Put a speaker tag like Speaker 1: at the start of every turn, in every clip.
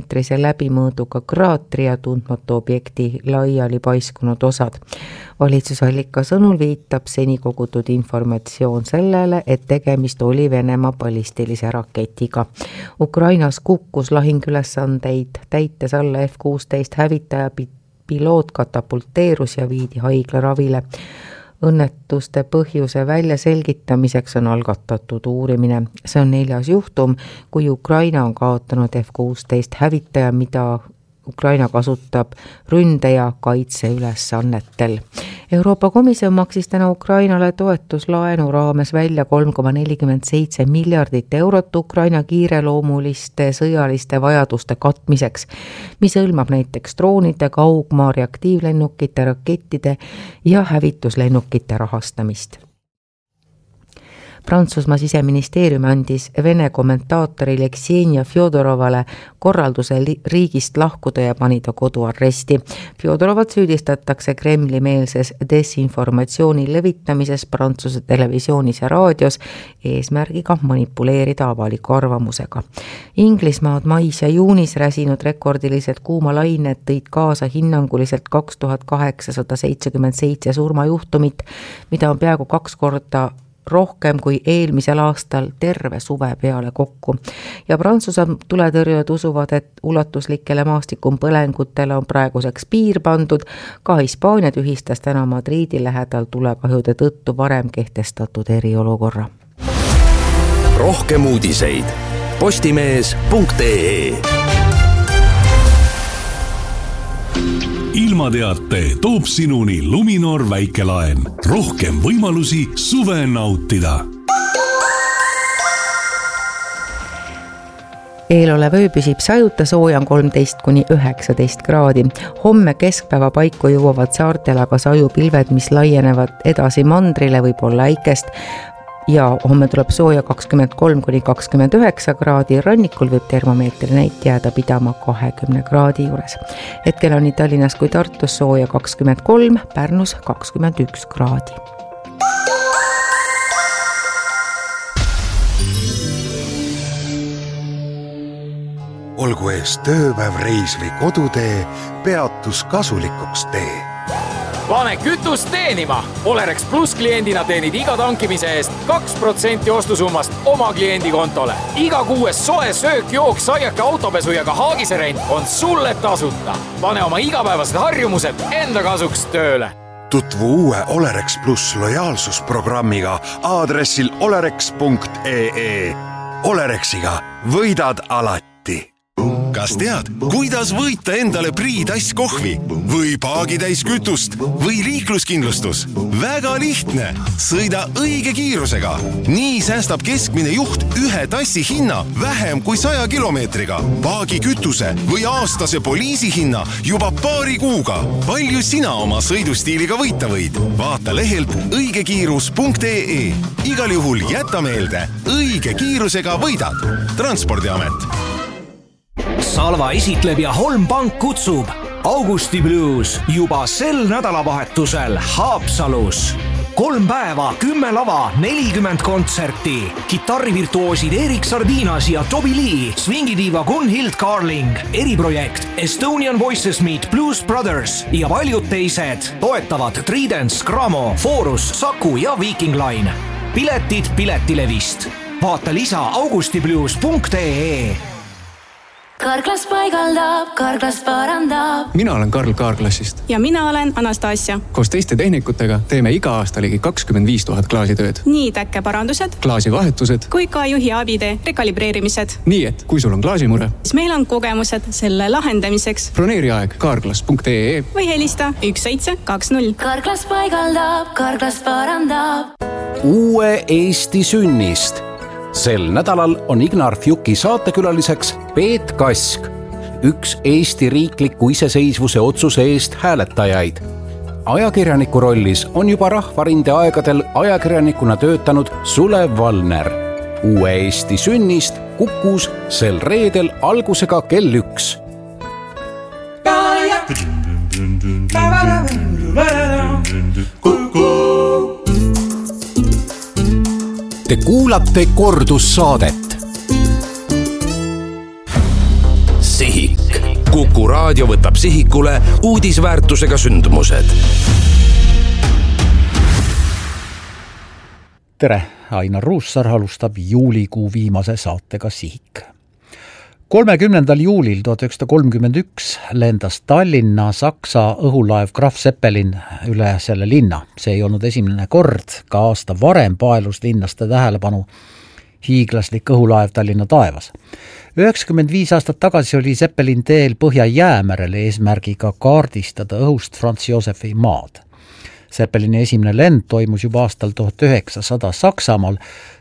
Speaker 1: kilomeetrise läbimõõduga kraatri ja tundmatu objekti laiali paiskunud osad. Valitsusallika sõnul viitab seni kogutud informatsioon sellele, et tegemist oli Venemaa ballistilise raketiga. Ukrainas kukkus lahingülesandeid täites alla F-16 hävitaja piloot katapulteerus ja viidi haiglaravile. Õnnetuste põhjuse väljaselgitamiseks on algatatud uurimine. See on 4. juhtum, kui Ukraina on kaotanud F-16 hävitaja, mida Ukraina kasutab ründe- ja kaitseülesannetel. Euroopa Komisjon maksis täna Ukrainale toetuslaenu raames välja 3,47 miljardit eurot Ukraina kiireloomuliste sõjaliste vajaduste katmiseks, mis hõlmab näiteks droonide, kaugmaa reaktiivlennukite, rakettide ja hävituslennukite rahastamist. Prantsusmaa siseministeerium andis Vene kommentaatorile Ksenia Fjodorovale korralduse riigist lahkuda ja pani ta koduarresti. Fjodorovat süüdistatakse Kremli-meelses desinformatsiooni levitamises Prantsuse televisioonis ja raadios eesmärgiga manipuleerida avaliku arvamusega. Inglismaad mais ja juunis räsinud rekordilised kuumalained tõid kaasa hinnanguliselt 2877 surmajuhtumit, mida on peaaegu 2 korda rohkem kui eelmisel aastal terve suve peale kokku. Ja Prantsuse tuletõrjujad usuvad, et ulatuslikele maastikumpõlengutele on praeguseks piir pandud. Ka Hispaania tühistas täna Madridi lähedal tulekahjude tõttu varem kehtestatud eriolukorra.
Speaker 2: Rohkem uudiseid postimees.ee.
Speaker 3: Ilmateate toob sinuni Luminor väikelaen. Rohkem võimalusi suve nautida.
Speaker 1: Eelolev öö püsib sajuta, sooja on 13–19 kraadi. Homme keskpäeva paiku jõuavad saartel aga sajupilved, mis laienevad edasi mandrile, võib olla äikest. Ja homme tuleb sooja 23–29 kraadi, rannikul võib termomeetri näit jääda pidama 20 kraadi juures. Hetkel on nii Tallinnas kui Tartus sooja 23, Pärnus 21 kraadi.
Speaker 4: Olgu ees tööpäev, reis või kodutee, peatus kasulikuks tee.
Speaker 5: Pane kütust teenima! Olerex Plus kliendina teenid iga tankimise eest 2% ostusummast oma kliendi kontole. Iga 6 soe söök, jook, saiake, autopesu ja ka haagiserent on sulle tasuta. Pane oma igapäevased harjumused enda kasuks tööle.
Speaker 4: Tutvu uue Olerex Plus lojaalsusprogrammiga aadressil olerex.ee. Olerexiga võidad alati.
Speaker 3: Kas tead, kuidas võita endale Priidass kohvi või paagitäis kütust või liikluskindlustus? Väga lihtne! Sõida õige kiirusega. Nii säästab keskmine juht 1 tassi hinna vähem kui 100 kilomeetriga. Paagi kütuse või aastase poliisi hinna juba paari kuuga. Palju sina oma sõidustiiliga võita võid? Vaata lehelt õigekiirus.ee. Igal juhul jäta meelde, õige kiirusega võidad. Transpordiamet.
Speaker 6: Salva esitleb ja Holmpank kutsub Augusti Blues juba sel nädalavahetusel Haapsalus. 3 päeva, 10 lava, 40 kontserti. Kitarrivirtuoosid Erik Sardinas ja Toby Lee, swingidiiva Gunhild Carling, eriprojekt Estonian Voices Meet Blues Brothers ja paljud teised toetavad Tridents, Gramo, Forus, Saku ja Viking Line. Piletid Piletilevist. Vaata lisa augustiblues.ee.
Speaker 7: Karklas paigaldab, Karklas parandab.
Speaker 8: Mina olen Karl Kaarklassist.
Speaker 9: Ja mina olen Anastasia.
Speaker 8: Koos teiste tehnikutega teeme iga aasta ligi 25 000 klaasitööd.
Speaker 9: Nii täkkeparandused,
Speaker 8: klaasivahetused
Speaker 9: kui ka juhi abide rekalibreerimised.
Speaker 8: Nii et kui sul on klaasimure,
Speaker 9: siis meil on kogemused selle lahendamiseks.
Speaker 8: Broneeri aeg karklas.ee
Speaker 9: või helista 1720.
Speaker 7: Karklas paigaldab, Karklas parandab.
Speaker 10: Uue Eesti sünnist. Sel nädalal on Ignar Fjuki saatekülaliseks Peet Kask, üks Eesti riikliku iseseisvuse otsuse eest hääletajaid. Ajakirjaniku rollis on juba Rahvarinde aegadel ajakirjanikuna töötanud Sulev Valner. Uue Eesti sünnist Kukus sel reedel algusega kell 1. Te kuulate kordussaadet.
Speaker 2: Sihik Kuku raadio võtab sihikule uudisväärtusega sündmused.
Speaker 11: Tere, Ainar Ruussaar alustab juulikuu viimase saatega Sihik. 30. juulil 1931 lendas Tallinna Saksa õhulaev Graf Zeppelin üle selle linna. See ei olnud esimene kord, ka aasta varem paelus linnaste tähelepanu hiiglaslik õhulaev Tallinna taevas. 95 aastat tagasi oli Zeppelin teel Põhja-Jäämerele eesmärgiga kaardistada õhust Franz Josefi maad. Zeppelini esimene lend toimus juba aastal 1900 Saksamaal.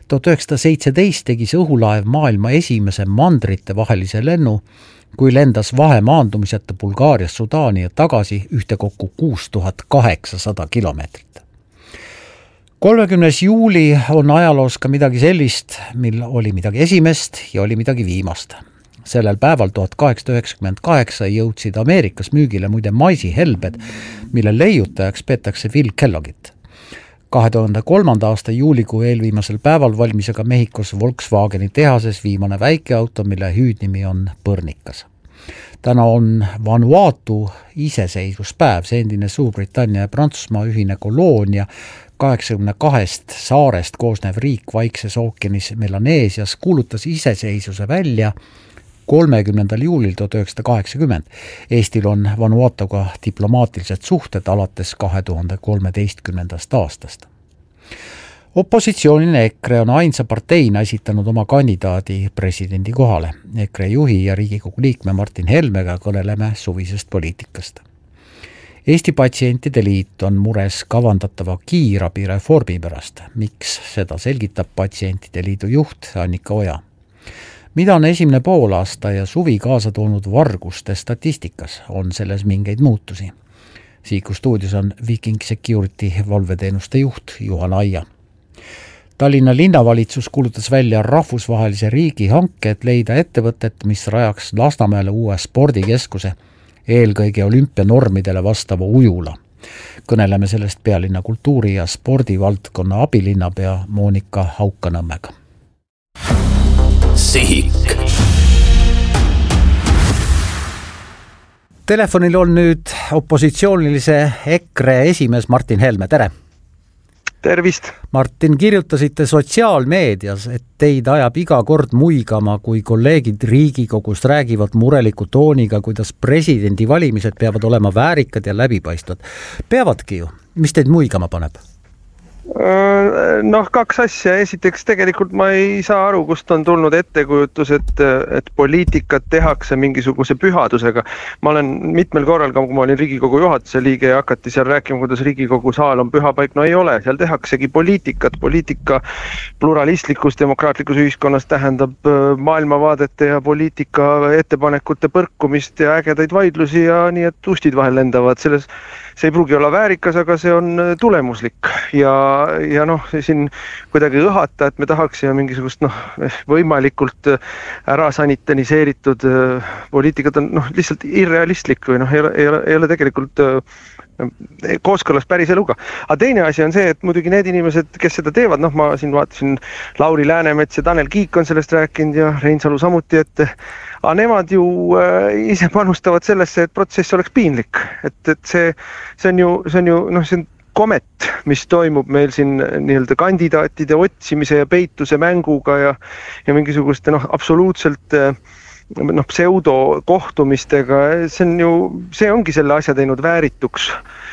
Speaker 11: 1917 tegi see õhulaev maailma esimese mandrite vahelise lennu, kui lendas vahemaandumiseta Bulgaarias Sudaani ja tagasi ühtekokku 6800 kilomeetrit. 30. juuli on ajaloos ka midagi sellist, mil oli midagi esimest ja oli midagi viimast. Sellel päeval 1898 jõudsid Ameerikas müügile muide maisihelbed, mille leiutajaks peetakse Phil Kellogit. 2003. aasta juulikuu eelviimasel päeval valmis aga Mehhikos Volkswageni tehases viimane väikeauto, mille hüüdnimi on Põrnikas. Täna on Vanuatu iseseisvuspäev, see endine Suurbritannia ja Prantsusmaa ühine koloonia, 82 saarest koosnev riik Vaikses ookeanis Melaneesias kuulutas iseseisvuse välja 30. juulil 1980. Eestil on Vanuatuga diplomaatilised suhted alates 2013. aastast. Opositsioonine EKRE on ainsa parteina esitanud oma kandidaadi presidendi kohale. EKRE juhi ja Riigikogu liikme Martin Helmega kõneleme suvisest poliitikast. Eesti Patsientide Liit on mures kavandatava kiirabi reformi pärast. Miks seda selgitab Patsientide Liidu juht Annika Oja? Mida on esimene poolaasta ja suvi kaasa toonud varguste statistikas? On selles mingeid muutusi? Siiku stuudios on Viking Security valveteenuste juht Juhan Aia. Tallinna linnavalitsus kuulutas välja rahvusvahelise riigihanke, et leida ettevõtet, mis rajaks Lasnamäele uue spordikeskuse, eelkõige olümpianormidele vastava ujula. Kõneleme sellest pealinna kultuuri- ja spordivaldkonna abilinnapea Monika Haukanõmmega.
Speaker 2: Sihik.
Speaker 11: Telefonil on nüüd opositsioonilise EKRE esimees Martin Helme, tere!
Speaker 12: Tervist!
Speaker 11: Martin, kirjutasite sotsiaalmeedias, et teid ajab iga kord muigama, kui kolleegid Riigikogust räägivad mureliku tooniga, kuidas presidendivalimised peavad olema väärikad ja läbipaistvad. Peavadki ju. Mis teid muigama paneb?
Speaker 12: Noh, kaks asja. Esiteks tegelikult ma ei saa aru, kust on tulnud ettekujutus, et poliitikat tehakse mingisuguse pühadusega. Ma olen mitmel korral, kui ma olin Riigikogu juhatuse liige ja hakati seal rääkima, kuidas Riigikogu saal on pühapaik. No ei ole, seal tehaksegi poliitikat. Poliitika pluralistlikus demokraatlikus ühiskonnas tähendab maailmavaadete ja poliitika ettepanekute põrkumist ja ägedaid vaidlusi ja nii, et ustid vahel lendavad. See ei pruugi olla väärikas, aga see on tulemuslik ja noh, siin kuidagi õhata, et me tahaksime mingisugust võimalikult ära sanitaniseeritud poliitikat on lihtsalt irrealistlik või ei ole tegelikult kooskõlas päris eluga. Aga teine asi on see, et muidugi need inimesed, kes seda teevad, ma siin vaatasin Lauri Läänemets ja Tanel Kiik on sellest rääkinud ja Reinsalu samuti, aga nemad ju ise panustavad sellesse, et protsess oleks piinlik. Et see on ju komet, mis toimub meil siin nii-öelda kandidaatide otsimise ja peituse mänguga ja mingisuguste absoluutselt pseudo kohtumistega. See ongi selle asja teinud väärituks.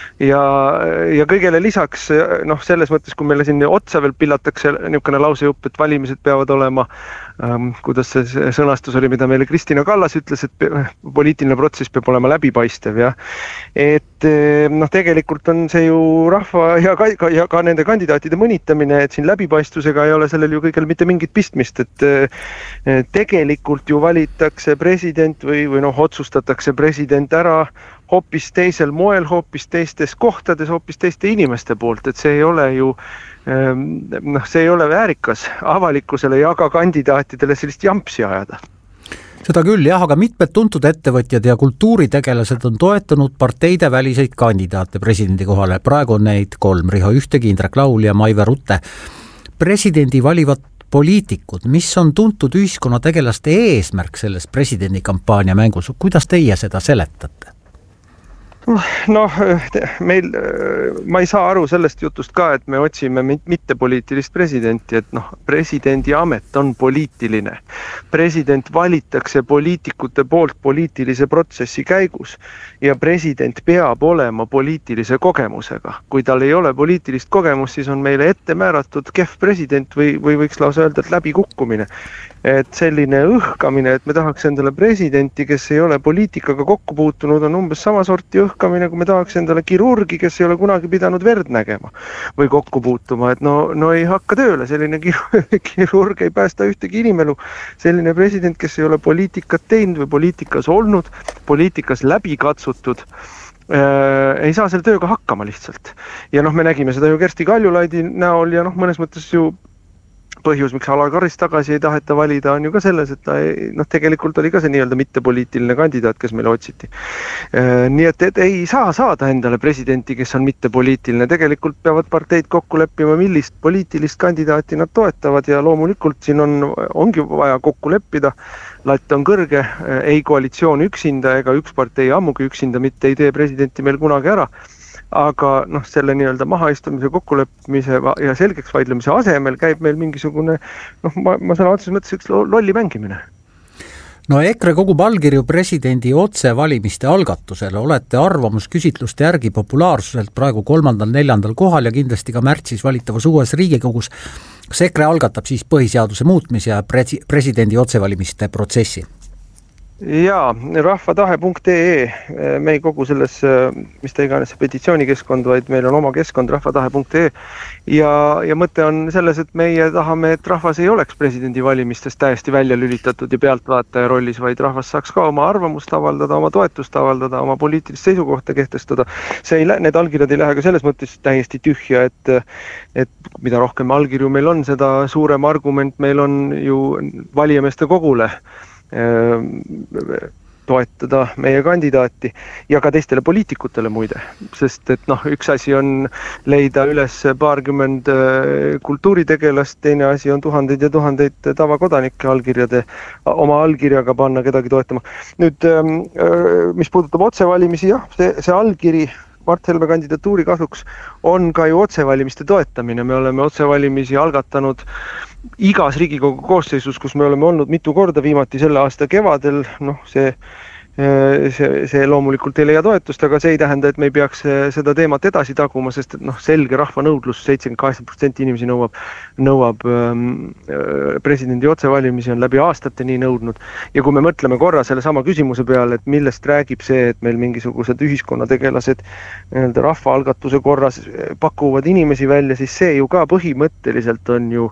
Speaker 12: Ja kõigele lisaks, selles mõttes, kui meile siin otsa veel pillatakse niisugune lausejupp, et valimised peavad olema, kuidas see sõnastus oli, mida meile Kristina Kallas ütles, et poliitiline protsess peab olema läbipaistev. Et tegelikult on see ju rahva ja ka nende kandidaatide mõnitamine, et siin läbipaistusega ei ole sellel ju kõigel mitte mingit pistmist, et tegelikult ju valitakse president või otsustatakse president ära hoopis teisel moel, hoopis teistes kohtades, hoopis teiste inimeste poolt, et see ei ole ju, see ei ole väärikas avalikkusele ja ka kandidaatidele sellist jampsi ajada.
Speaker 11: Seda küll, jah, aga mitmed tuntud ettevõtjad ja kultuuritegelased on toetanud parteide väliseid kandidaate presidendi kohale. Praegu on neid 3, Riho Ühtegi, Indrek Laul ja Maive Rutte. Presidendi valivad poliitikud, mis on tuntud ühiskonnategelaste eesmärk selles presidendikampaania mängus, kuidas teie seda seletate?
Speaker 12: Noh, meil, ma ei saa aru sellest jutust ka, et me otsime mittepoliitilist presidenti, et noh, presidendi amet on poliitiline. President valitakse poliitikute poolt poliitilise protsessi käigus ja president peab olema poliitilise kogemusega. Kui tal ei ole poliitilist kogemust, siis on meile ette määratud kehv president või võiks lausa öelda, et läbikukkumine. Et selline õhkamine, et me tahaks endale presidenti, kes ei ole poliitikaga kokku puutunud, on umbes sama sorti õhkamine, kui me tahaks endale kirurgi, kes ei ole kunagi pidanud verd nägema või kokku puutuma, et no ei hakka tööle, selline kirurg ei päästa ühtegi inimelu, selline president, kes ei ole poliitikat teinud või poliitikas olnud, poliitikas läbi katsutud, ei saa selle tööga hakkama lihtsalt. Ja noh, me nägime seda ju Kersti Kaljulaidi näol ja noh, mõnes mõttes ju põhjus, miks Alar Karist tagasi ei taheta valida, on ju ka selles, et ta tegelikult oli ka see nii-öelda mittepoliitiline kandidaat, kes meile otsiti. Nii et ei saa saada endale presidenti, kes on mittepoliitiline. Tegelikult peavad parteid kokku leppima, millist poliitilist kandidaati nad toetavad ja loomulikult siin ongi vaja kokku leppida. Latt on kõrge, ei koalitsioon üksinda ega üks partei ammugi üksinda mitte ei tee presidenti meil kunagi ära. Aga noh, selle nii-öelda mahaistumise, kokkuleppimise ja selgeks vaidlemise asemel käib meil mingisugune, ma sõna otseses mõttes üks lolli mängimine.
Speaker 11: No EKRE kogub allkirju presidendi otsevalimiste algatusele, olete arvamusküsitluste järgi populaarsuselt praegu 3.-4. kohal ja kindlasti ka märtsis valitavas uues Riigikogus. Kas EKRE algatab siis põhiseaduse muutmise ja presidendi otsevalimiste protsessi?
Speaker 12: Jaa, rahvatahe.ee, me ei kogu selles, mis ta iganes petitsioonikeskkond, vaid meil on oma keskkond rahvatahe.ee ja mõte on selles, et meie tahame, et rahvas ei oleks presidendi valimistest täiesti välja lülitatud ja pealtvaataja rollis, vaid rahvas saaks ka oma arvamust avaldada, oma toetust avaldada, oma poliitilist seisukohta kehtestada. Need allkirjad ei lähe ka selles mõttes täiesti tühja, et mida rohkem allkirju meil on, seda suurem argument meil on ju valijameeste kogule toetada meie kandidaati ja ka teistele poliitikutele muide, sest et üks asi on leida üles paarkümmend kultuuritegelast, teine asi on tuhandeid ja tuhandeid tavakodanike oma allkirjaga panna kedagi toetama. Nüüd, mis puudutab otsevalimisi, jah, see allkiri Mart Helme kandidatuuri kasuks on ka ju otsevalimiste toetamine. Me oleme otsevalimisi algatanud igas Riigikogu koosseisus, kus me oleme olnud mitu korda, viimati selle aasta kevadel, see loomulikult ei leia toetust, aga see ei tähenda, et me ei peaks seda teemat edasi taguma, sest et selge rahva nõudlus, 78% inimesi nõuab presidendi otsevalimisi, on läbi aastate nii nõudnud. Ja kui me mõtleme korra selle sama küsimuse peale, et millest räägib see, et meil mingisugused ühiskonnategelased rahvaalgatuse korras pakuvad inimesi välja, siis see ju ka põhimõtteliselt on ju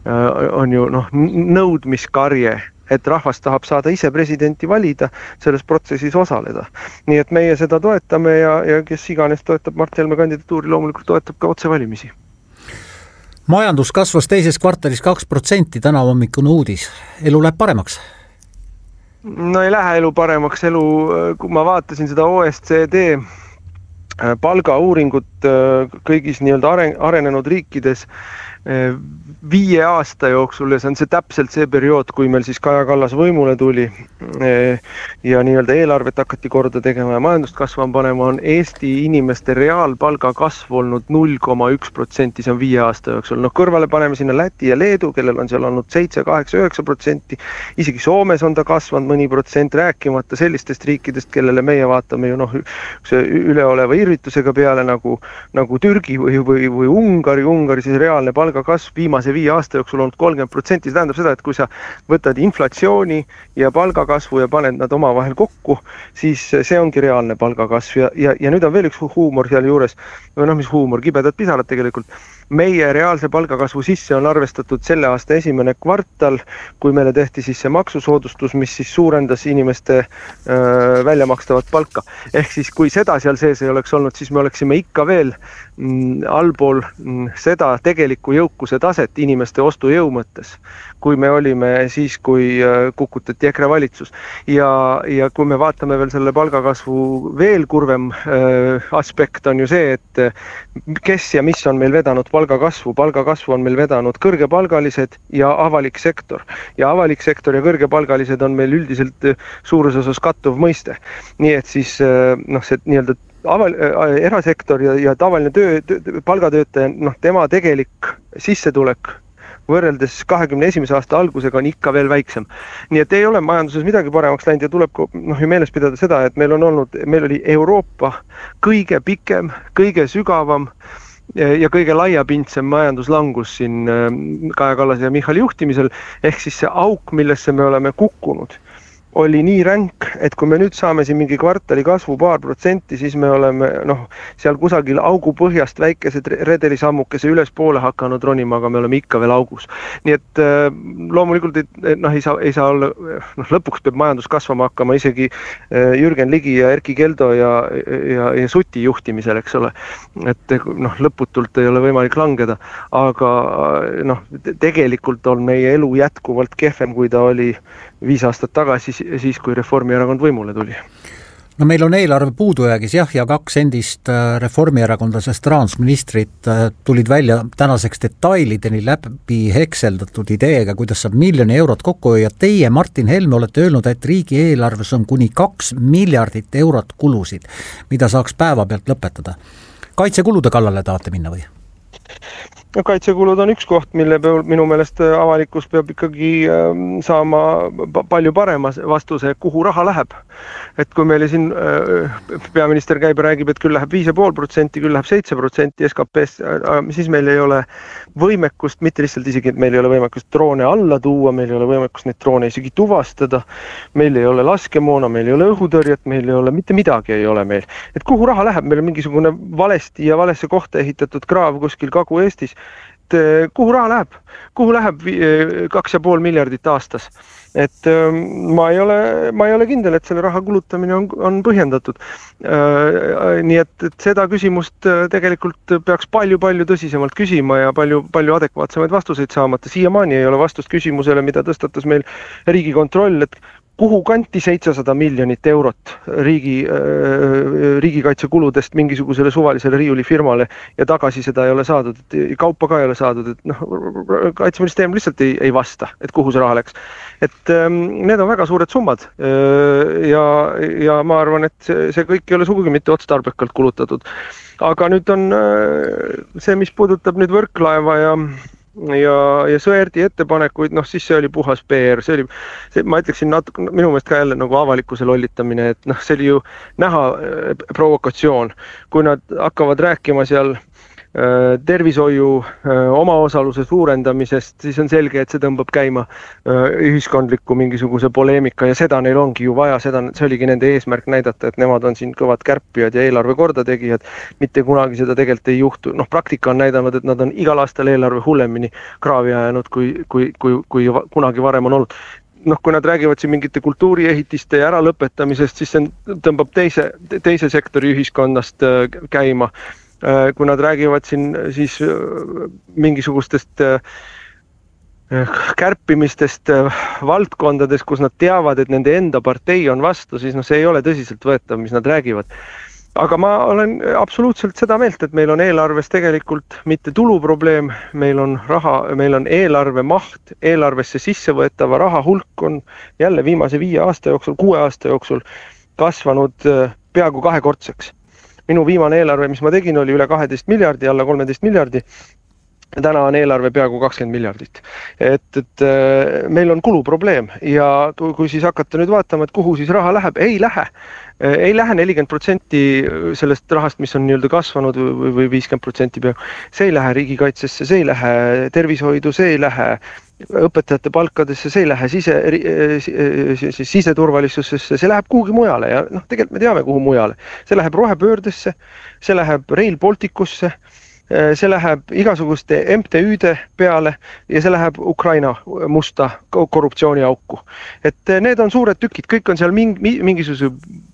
Speaker 12: nõudmiskarje, et rahvas tahab saada ise presidenti valida, selles protsessis osaleda. Nii et meie seda toetame ja kes iganes toetab Mart Helme kandidatuuri, loomulikult toetab ka otsevalimisi.
Speaker 11: Majandus kasvas teises kvartalis 2%, täna hommikune uudis. Elu läheb paremaks?
Speaker 12: No ei lähe elu paremaks. Kui ma vaatasin seda OECD palgauuringut kõigis nii-öelda arenenud riikides 5 aasta jooksul ja see on täpselt see periood, kui meil siis Kaja Kallas võimule tuli ja nii-öelda eelarvet hakati korda tegema ja majandust kasvama panema, on Eesti inimeste reaalpalga kasv olnud 0,1%, see on 5 aasta jooksul. Kõrvale paneme sinna Läti ja Leedu, kellel on seal olnud 7, 8, 9%, isegi Soomes on ta kasvanud mõni protsent, rääkimata sellistest riikidest, kellele meie vaatame ju üleoleva irvitusega peale nagu Türgi või Ungari siis reaalne palgakasv viimase 5 aasta jooksul olnud 30%, see tähendab seda, et kui sa võtad inflatsiooni ja palgakasvu ja paned nad omavahel kokku, siis see ongi reaalne palgakasv ja nüüd on veel üks huumor seal juures, mis huumor, kibedad pisarad tegelikult. Meie reaalse palgakasvu sisse on arvestatud selle aasta esimene kvartal, kui meile tehti siis see maksusoodustus, mis siis suurendas inimeste väljamakstavat palka. Ehk siis kui seda seal sees ei oleks olnud, siis me oleksime ikka veel allpool seda tegelikku jõukuse taset inimeste ostujõu mõttes, kui me olime siis, kui kukutati EKRE valitsus. Ja kui me vaatame veel selle palgakasvu veel kurvem aspekt on ju see, et kes ja mis on meil vedanud palgakasvu. Palgakasvu on meil vedanud kõrgepalgalised ja avalik sektor. Ja avalik sektor ja kõrgepalgalised on meil üldiselt suures osas kattuv mõiste. Nii et siis see nii-öelda erasektor ja tavaline palgatöötaja, tema tegelik sissetulek võrreldes 21. aasta algusega on ikka veel väiksem. Nii et ei ole majanduses midagi paremaks läinud ja tuleb ju meeles pidada seda, et meil oli Euroopa kõige pikem, kõige sügavam ja kõige laiapindsem majanduslangus siin Kaja Kallase ja Michali juhtimisel, ehk siis see auk, millesse me oleme kukkunud, oli nii ränk, et kui me nüüd saame siin mingi kvartali kasvu 2%, siis me oleme seal kusagil augu põhjast väikesed redelisammukese üles poole hakanud ronima, aga me oleme ikka veel augus. Nii et loomulikult ei saa olla, lõpuks peab majandus kasvama hakkama isegi Jürgen Ligi ja Erkki Keldo ja Suti juhtimisel, eks ole. Et lõputult ei ole võimalik langeda, aga tegelikult on meie elu jätkuvalt kehvem, kui ta oli 5 aastat tagasi, siis kui Reformierakond võimule tuli.
Speaker 11: No meil on eelarve puudujäägis ja 2 endist reformierakondlasest rahandusministrit tulid välja tänaseks detailideni läbi hekseldatud ideega, kuidas saab 1 miljoni eurot kokku ja teie, Martin Helme, olete öelnud, et riigi eelarves on kuni 2 miljardit eurot kulusid, mida saaks päeva pealt lõpetada. Kaitsekulude kallale tahate minna või?
Speaker 12: No, kaitsekulud on üks koht, mille minu meelest avalikkus peab ikkagi saama palju parema vastuse, kuhu raha läheb. Et kui meile siin peaminister käib ja räägib, et küll läheb 5,5%, küll läheb 7% SKP-st, siis meil ei ole võimekust, mitte lihtsalt isegi, et meil ei ole võimekust droone alla tuua, meil ei ole võimekust neid droone isegi tuvastada, meil ei ole laskemoona, meil ei ole õhutõrjet, meil ei ole, mitte midagi ei ole meil. Et kuhu raha läheb? Meil on mingisugune valesti ja valesse kohta ehitatud kraav kuskil Kagu-Eestis. Kuhu raha läheb? Kuhu läheb 2,5 miljardit aastas? Et ma ei ole kindel, et selle raha kulutamine on põhjendatud. Nii et seda küsimust tegelikult peaks palju tõsisemalt küsima ja palju adekvaatsemaid vastuseid saamata. Siiamaani ei ole vastust küsimusele, mida tõstatas meil Riigikontroll, et kuhu kanti 700 miljonit eurot riigikaitsekuludest mingisugusele suvalisele riiulifirmale ja tagasi seda ei ole saadud, kaupa ka ei ole saadud, et kaitseministeerium lihtsalt ei vasta, et kuhu see raha läks. Et need on väga suured summad ja ma arvan, et see kõik ei ole sugugi mitte otstarbekalt kulutatud. Aga nüüd on see, mis puudutab nüüd Võrklaeva ja Sõerdi ettepanekuid, siis see oli puhas PR, ma ütleksin minu meelest ka jälle nagu avalikkuse lollitamine, et see oli ju näha provokatsioon, kui nad hakkavad rääkima seal tervishoiu omaosaluse suurendamisest, siis on selge, et see tõmbab käima ühiskondliku mingisuguse poleemika ja seda neil ongi ju vaja, see oligi nende eesmärk näidata, et nemad on siin kõvad kärpijad ja eelarve korda tegijad, mitte kunagi seda tegelikult ei juhtu. Praktika on näidanud, et nad on igal aastal eelarve hullemini kraavi ajanud, kui kunagi varem on olnud. Kui nad räägivad siin mingite kultuuriehitiste ja äralõpetamisest, siis see tõmbab teise sektori ühiskonnast käima. Kui nad räägivad siin siis mingisugustest kärpimistest valdkondades, kus nad teavad, et nende enda partei on vastu, siis see ei ole tõsiselt võetav, mis nad räägivad. Aga ma olen absoluutselt seda meelt, et meil on eelarves tegelikult mitte tuluprobleem, meil on eelarve maht, eelarvesse sissevõetava raha hulk on jälle viimase 5 aasta jooksul, 6 aasta jooksul kasvanud peaaegu 2-kordseks. Minu viimane eelarve, mis ma tegin, oli üle 12 miljardi, alla 13 miljardi. Täna on eelarve peaaegu 20 miljardit. Et meil on kuluprobleem ja kui siis hakata nüüd vaatama, et kuhu siis raha läheb, ei lähe 40% sellest rahast, mis on nii-öelda kasvanud või 50% peaaegu. See ei lähe riigikaitsesse, see ei lähe tervishoidu, see ei lähe õpetajate palkadesse, see ei lähe siseturvalisusesse, see läheb kuhugi mujale ja tegelikult me teame, kuhu mujale. See läheb rohepöördesse, see läheb Rail Balticusse, see läheb igasuguste MTÜ-de peale ja see läheb Ukraina musta korruptsiooniauku. Et need on suured tükid, kõik on seal mingisuguse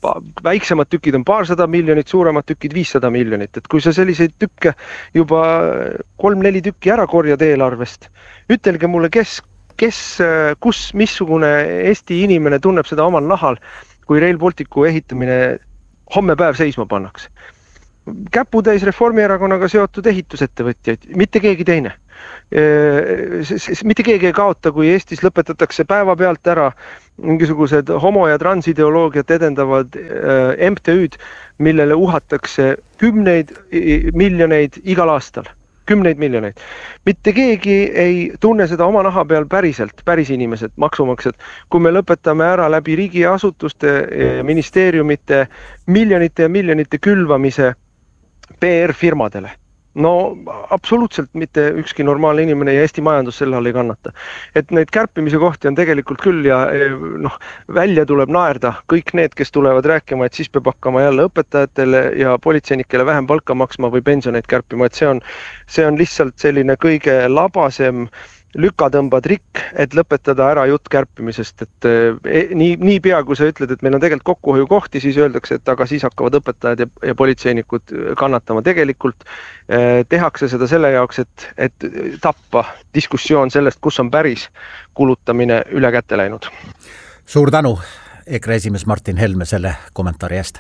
Speaker 12: väiksemad tükid on 200 miljonit, suuremad tükid 500 miljonit, et kui sa selliseid tükke juba 3-4 tükki ära korjad eelarvest, ütelge mulle, kus, missugune Eesti inimene tunneb seda omal nahal, kui Rail Balticu ehitamine homme päev seisma pannakse. Käputäis Reformierakonnaga seotud ehitusettevõtjaid, mitte keegi teine. Mitte keegi ei kaota, kui Eestis lõpetatakse päeva pealt ära mingisugused homo- ja transideoloogiat edendavad MTÜ'd, millele uhatakse 10 miljoneid igal aastal. 10 miljoneid. Mitte keegi ei tunne seda oma naha peal päriselt, päris inimesed, maksumaksjad, kui me lõpetame ära läbi riigiasutuste, ministeeriumite miljonite ja miljonite külvamise PR-firmadele. No absoluutselt mitte ükski normaalne inimene ja Eesti majandus selle all ei kannata. Et neid kärpimise kohti on tegelikult küll ja välja tuleb naerda kõik need, kes tulevad rääkima, et siis peab hakkama jälle õpetajatele ja politseinikele vähem palka maksma või pensioneid kärpima, et see on lihtsalt selline kõige labasem lükatõmba trikk, et lõpetada ära jutt kärpimisest, et nii pea, kui sa ütled, et meil on tegelikult kokkuhoiukohti, siis öeldakse, et aga siis hakkavad õpetajad ja politseinikud kannatama. Tegelikult tehakse seda selle jaoks, et tappa diskussioon sellest, kus on päris kulutamine üle kätte läinud.
Speaker 11: Suur tänu, EKRE esimees Martin Helme selle kommentaari eest.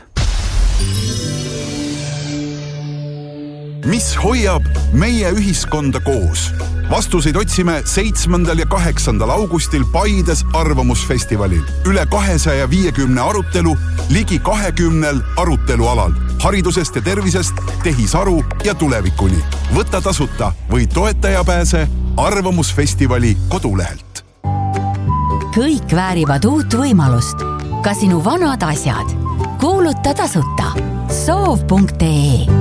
Speaker 13: Mis hoiab meie ühiskonda koos? Vastuseid otsime 7. ja 8. augustil Paides arvamusfestivalil. Üle 250 arutelu, ligi 20 arutelualal. Haridusest ja tervisest, tehisaru ja tulevikuni. Võta tasuta või toetaja pääse arvamusfestivali kodulehelt.
Speaker 14: Kõik väärivad uut võimalust. Ka sinu vanad asjad. Kuuluta tasuta. Soov.ee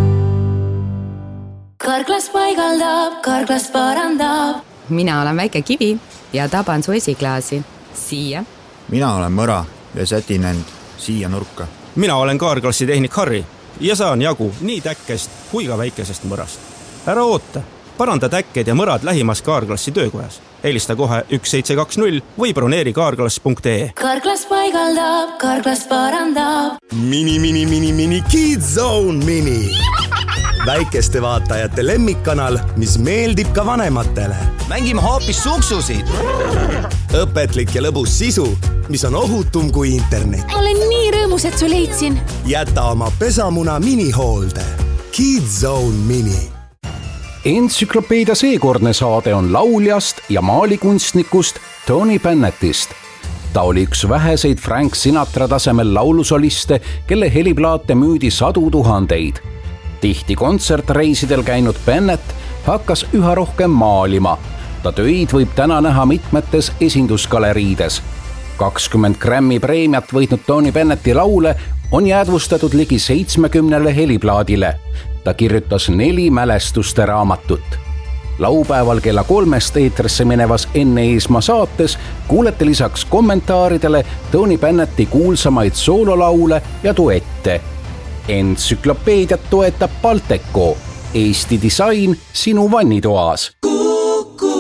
Speaker 7: Karklas paigaldab, Karklas parandab.
Speaker 15: Mina olen väike kivi ja taban su esiklaasi. Siia.
Speaker 16: Mina olen mõra ja sätin end siia nurka.
Speaker 17: Mina olen Karklassi tehnik Harri ja saan jagu nii täkkest kui ka väikesest mõrast. Ära oota, paranda täkked ja mõrad lähimas Karklassi töökojas. Helista kohe 1720 või broneeri karklas.ee.
Speaker 7: Karklas paigaldab, Karklas parandab.
Speaker 18: Mini Kids Zone Mini. Väikeste vaatajate lemmikkanal, mis meeldib ka vanematele.
Speaker 19: Mängime hoopis suksusid.
Speaker 18: Õpetlik ja lõbus sisu, mis on ohutum kui internet.
Speaker 20: Olen nii rõõmus, et su leidsin.
Speaker 18: Jäta oma pesamuna minihoolde. Kids Zone Mini.
Speaker 10: Entsüklopeedia seekordne saade on lauljast ja maalikunstnikust Tony Bennettist. Ta oli üks väheseid Frank Sinatra tasemel laulusoliste, kelle heliplaate müüdi 100 000. Tihti kontsertreisidel käinud Bennett hakkas üha rohkem maalima. Ta töid võib täna näha mitmetes esindusgaleriides. 20 Grammy preemiat võitnud Tony Bennetti laule on jäädvustatud ligi 70 heliplaadile. Ta kirjutas 4 mälestuste raamatut. Laupäeval kella 3 eetrisse minevas Enne Eesmaa saates kuulete lisaks kommentaaridele Tony Bennetti kuulsamaid soololaule ja duette. Entsüklopeediat toetab Balteco. Eesti disain sinu vannitoas.
Speaker 21: Kuku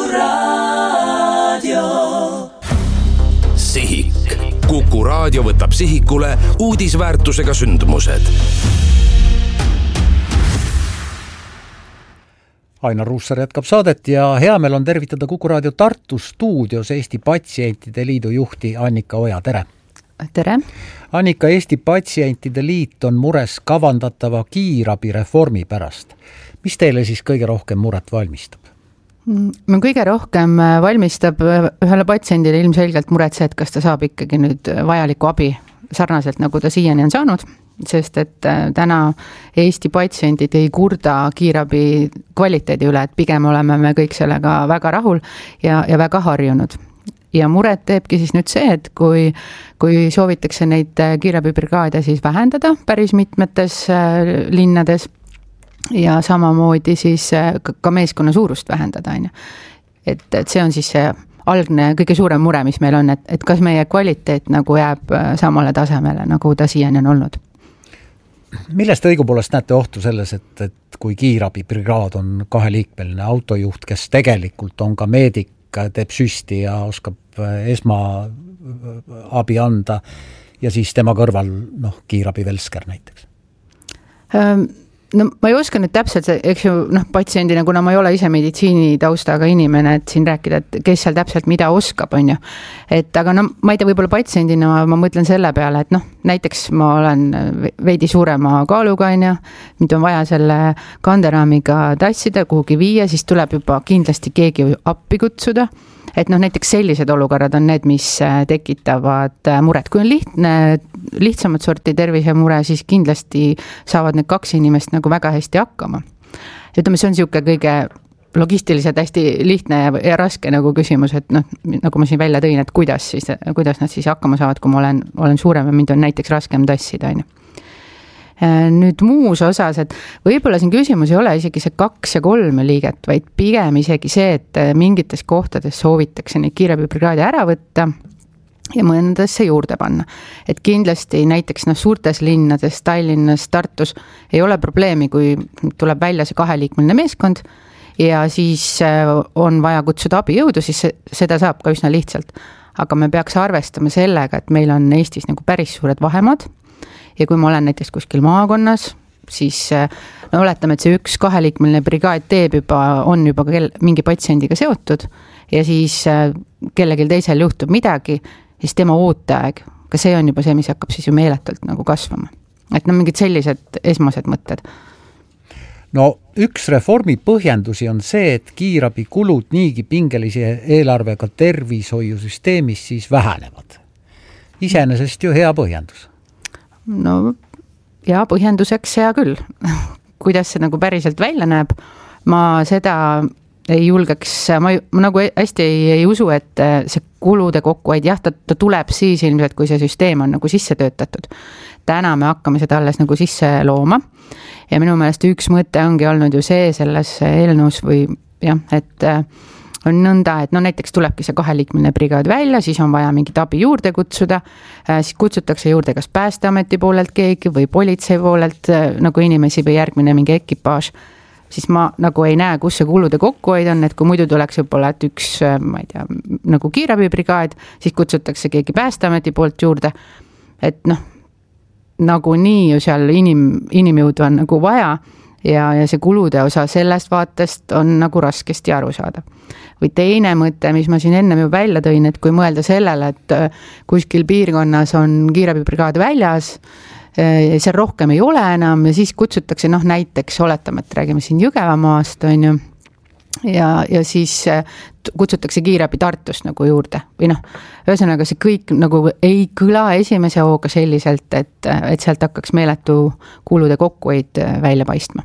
Speaker 21: Raadio.
Speaker 2: Sihik. Kuku Raadio võtab sihikule uudisväärtusega sündmused.
Speaker 11: Ainar Ruussaar jätkab saadet ja hea meel on tervitada Kuku Raadio Tartu stuudios Eesti Patsientide Liidu juhti Annika Oja, tere!
Speaker 22: Tere!
Speaker 11: Annika, Eesti Patsientide Liit on mures kavandatava kiirabi reformi pärast. Mis teile siis kõige rohkem muret valmistab?
Speaker 22: Kõige rohkem valmistab ühele patsiendile ilmselgelt muret see, et kas ta saab ikkagi nüüd vajalikku abi sarnaselt, nagu ta siiani on saanud, sest et täna Eesti patsiendid ei kurda kiirabi kvaliteedi üle, et pigem oleme me kõik sellega väga rahul ja väga harjunud. Ja muret teebki siis nüüd see, et kui soovitakse neid kiirabibrigaade siis vähendada päris mitmetes linnades ja samamoodi siis ka meeskonna suurust vähendada. Et see on siis see algne kõige suurem mure, mis meil on, et kas meie kvaliteet nagu jääb samale tasemele, nagu ta siiani on olnud.
Speaker 11: Millest õigupoolest näete ohtu selles, et kui kiirabibrigaad on 2-liikmeline autojuht, kes tegelikult on ka meedik, teeb süsti ja oskab esmaabi anda ja siis tema kõrval kiirabi Velsker näiteks?
Speaker 22: No ma ei oska nüüd täpselt, eks ju, patsiendina, kuna ma ei ole ise meditsiini taustaga inimene, et siin rääkida, et kes seal täpselt mida oskab, on ju. Et aga ma ei tea, võib-olla patsiendina ma mõtlen selle peale, et näiteks ma olen veidi suurema kaaluga, on ju, nüüd on vaja selle kanderaamiga tassida, kuhugi viia, siis tuleb juba kindlasti keegi appi kutsuda. Et näiteks sellised olukorrad on need, mis tekitavad muret. Kui on lihtsamat sorti tervisemure, siis kindlasti saavad need 2 inimest nagu väga hästi hakkama. Ütleme, see on siuke kõige logistiliselt hästi lihtne ja raske nagu küsimus, et nagu ma siin välja tõin, et kuidas nad siis hakkama saavad, kui ma olen suurem ja mind on näiteks raskem tassida, on ju. Nüüd muus osas, et võib-olla siin küsimus ei ole isegi see 2 ja 3 liiget, vaid pigem isegi see, et mingites kohtades soovitakse neid kiirabibrigaadi ära võtta ja mõnedesse juurde panna. Et kindlasti näiteks suurtes linnades, Tallinnas, Tartus ei ole probleemi, kui tuleb välja see 2-liikmeline meeskond ja siis on vaja kutsuda abijõudu, siis seda saab ka üsna lihtsalt. Aga me peaks arvestama sellega, et meil on Eestis nagu päris suured vahemad. Ja kui ma olen näiteks kuskil maakonnas, siis oletame, et see 1 2-liikmeline brigaad on juba mingi patsiendiga seotud ja siis kellelgi teisel juhtub midagi, siis tema ooteaeg, ka see on juba see, mis hakkab siis ju meeletult nagu kasvama. Et mingid sellised esmased mõtted.
Speaker 11: No üks reformi põhjendusi on see, et kiirabi kulud niigi pingelise eelarvega tervishoiusüsteemis siis vähenevad. Iseenesest ju hea põhjendus.
Speaker 22: No ja põhjenduseks hea küll. Kuidas see nagu päriselt välja näeb, ma seda ei julgeks, ma nagu hästi ei usu, et see kulude kokkuhoid, jah, ta tuleb siis ilmselt, kui see süsteem on nagu sisse töötatud. Täna me hakkame seda alles nagu sisse looma ja minu meelest üks mõte ongi olnud ju see selles eelnõus või jah, et on nõnda, et näiteks tulebki see 2-liikmeline brigaad välja, siis on vaja mingit abi juurde kutsuda, siis kutsutakse juurde kas Päästeameti poolelt keegi või politsei poolelt nagu inimesi või järgmine mingi ekipaaž, siis ma nagu ei näe, kus see kulude kokkuhoid on, et kui muidu tuleks võib-olla, et üks, ma ei tea, nagu kiirabibrigaad, siis kutsutakse keegi Päästeameti poolt juurde, et nagu nii ju seal inimjõudu on nagu vaja ja see kulude osa sellest vaatest on nagu raskesti aru saada. Või teine mõte, mis ma siin enne ju välja tõin, et kui mõelda sellele, et kuskil piirkonnas on kiirabibrigaad väljas, seal rohkem ei ole enam ja siis kutsutakse näiteks, oletame, et räägime siin Jõgevamaast, on ju, ja siis kutsutakse kiirabi Tartust nagu juurde. Või ühesõnaga see kõik nagu ei kõla esimese hooga selliselt, et sealt hakkaks meeletu kulude kokkuhoid välja paistma.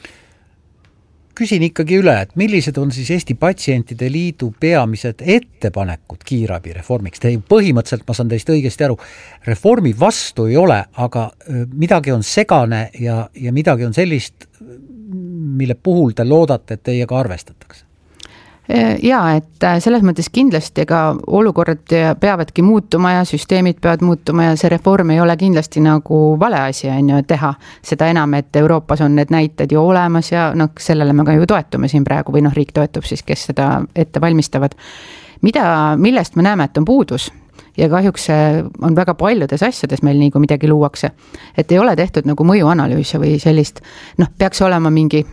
Speaker 11: Küsin ikkagi üle, et millised on siis Eesti Patsientide Liidu peamised ettepanekud kiirabi reformiks? Põhimõtteliselt ma saan teist õigesti aru, reformi vastu ei ole, aga midagi on segane ja midagi on sellist, mille puhul te loodate, et teiega arvestatakse?
Speaker 22: Jaa, et selles mõttes kindlasti ka olukorrad peavadki muutuma ja süsteemid peavad muutuma ja see reform ei ole kindlasti nagu vale asi on ju teha. Seda enam, et Euroopas on need näited ju olemas ja sellele me ka ju toetume siin praegu või riik toetub siis, kes seda ette valmistavad. Millest me näeme, et on puudus? Ja kahjuks on väga paljudes asjades meil nii, kui midagi luuakse. Et ei ole tehtud nagu mõjuanalüüse või sellist, peaks olema mingi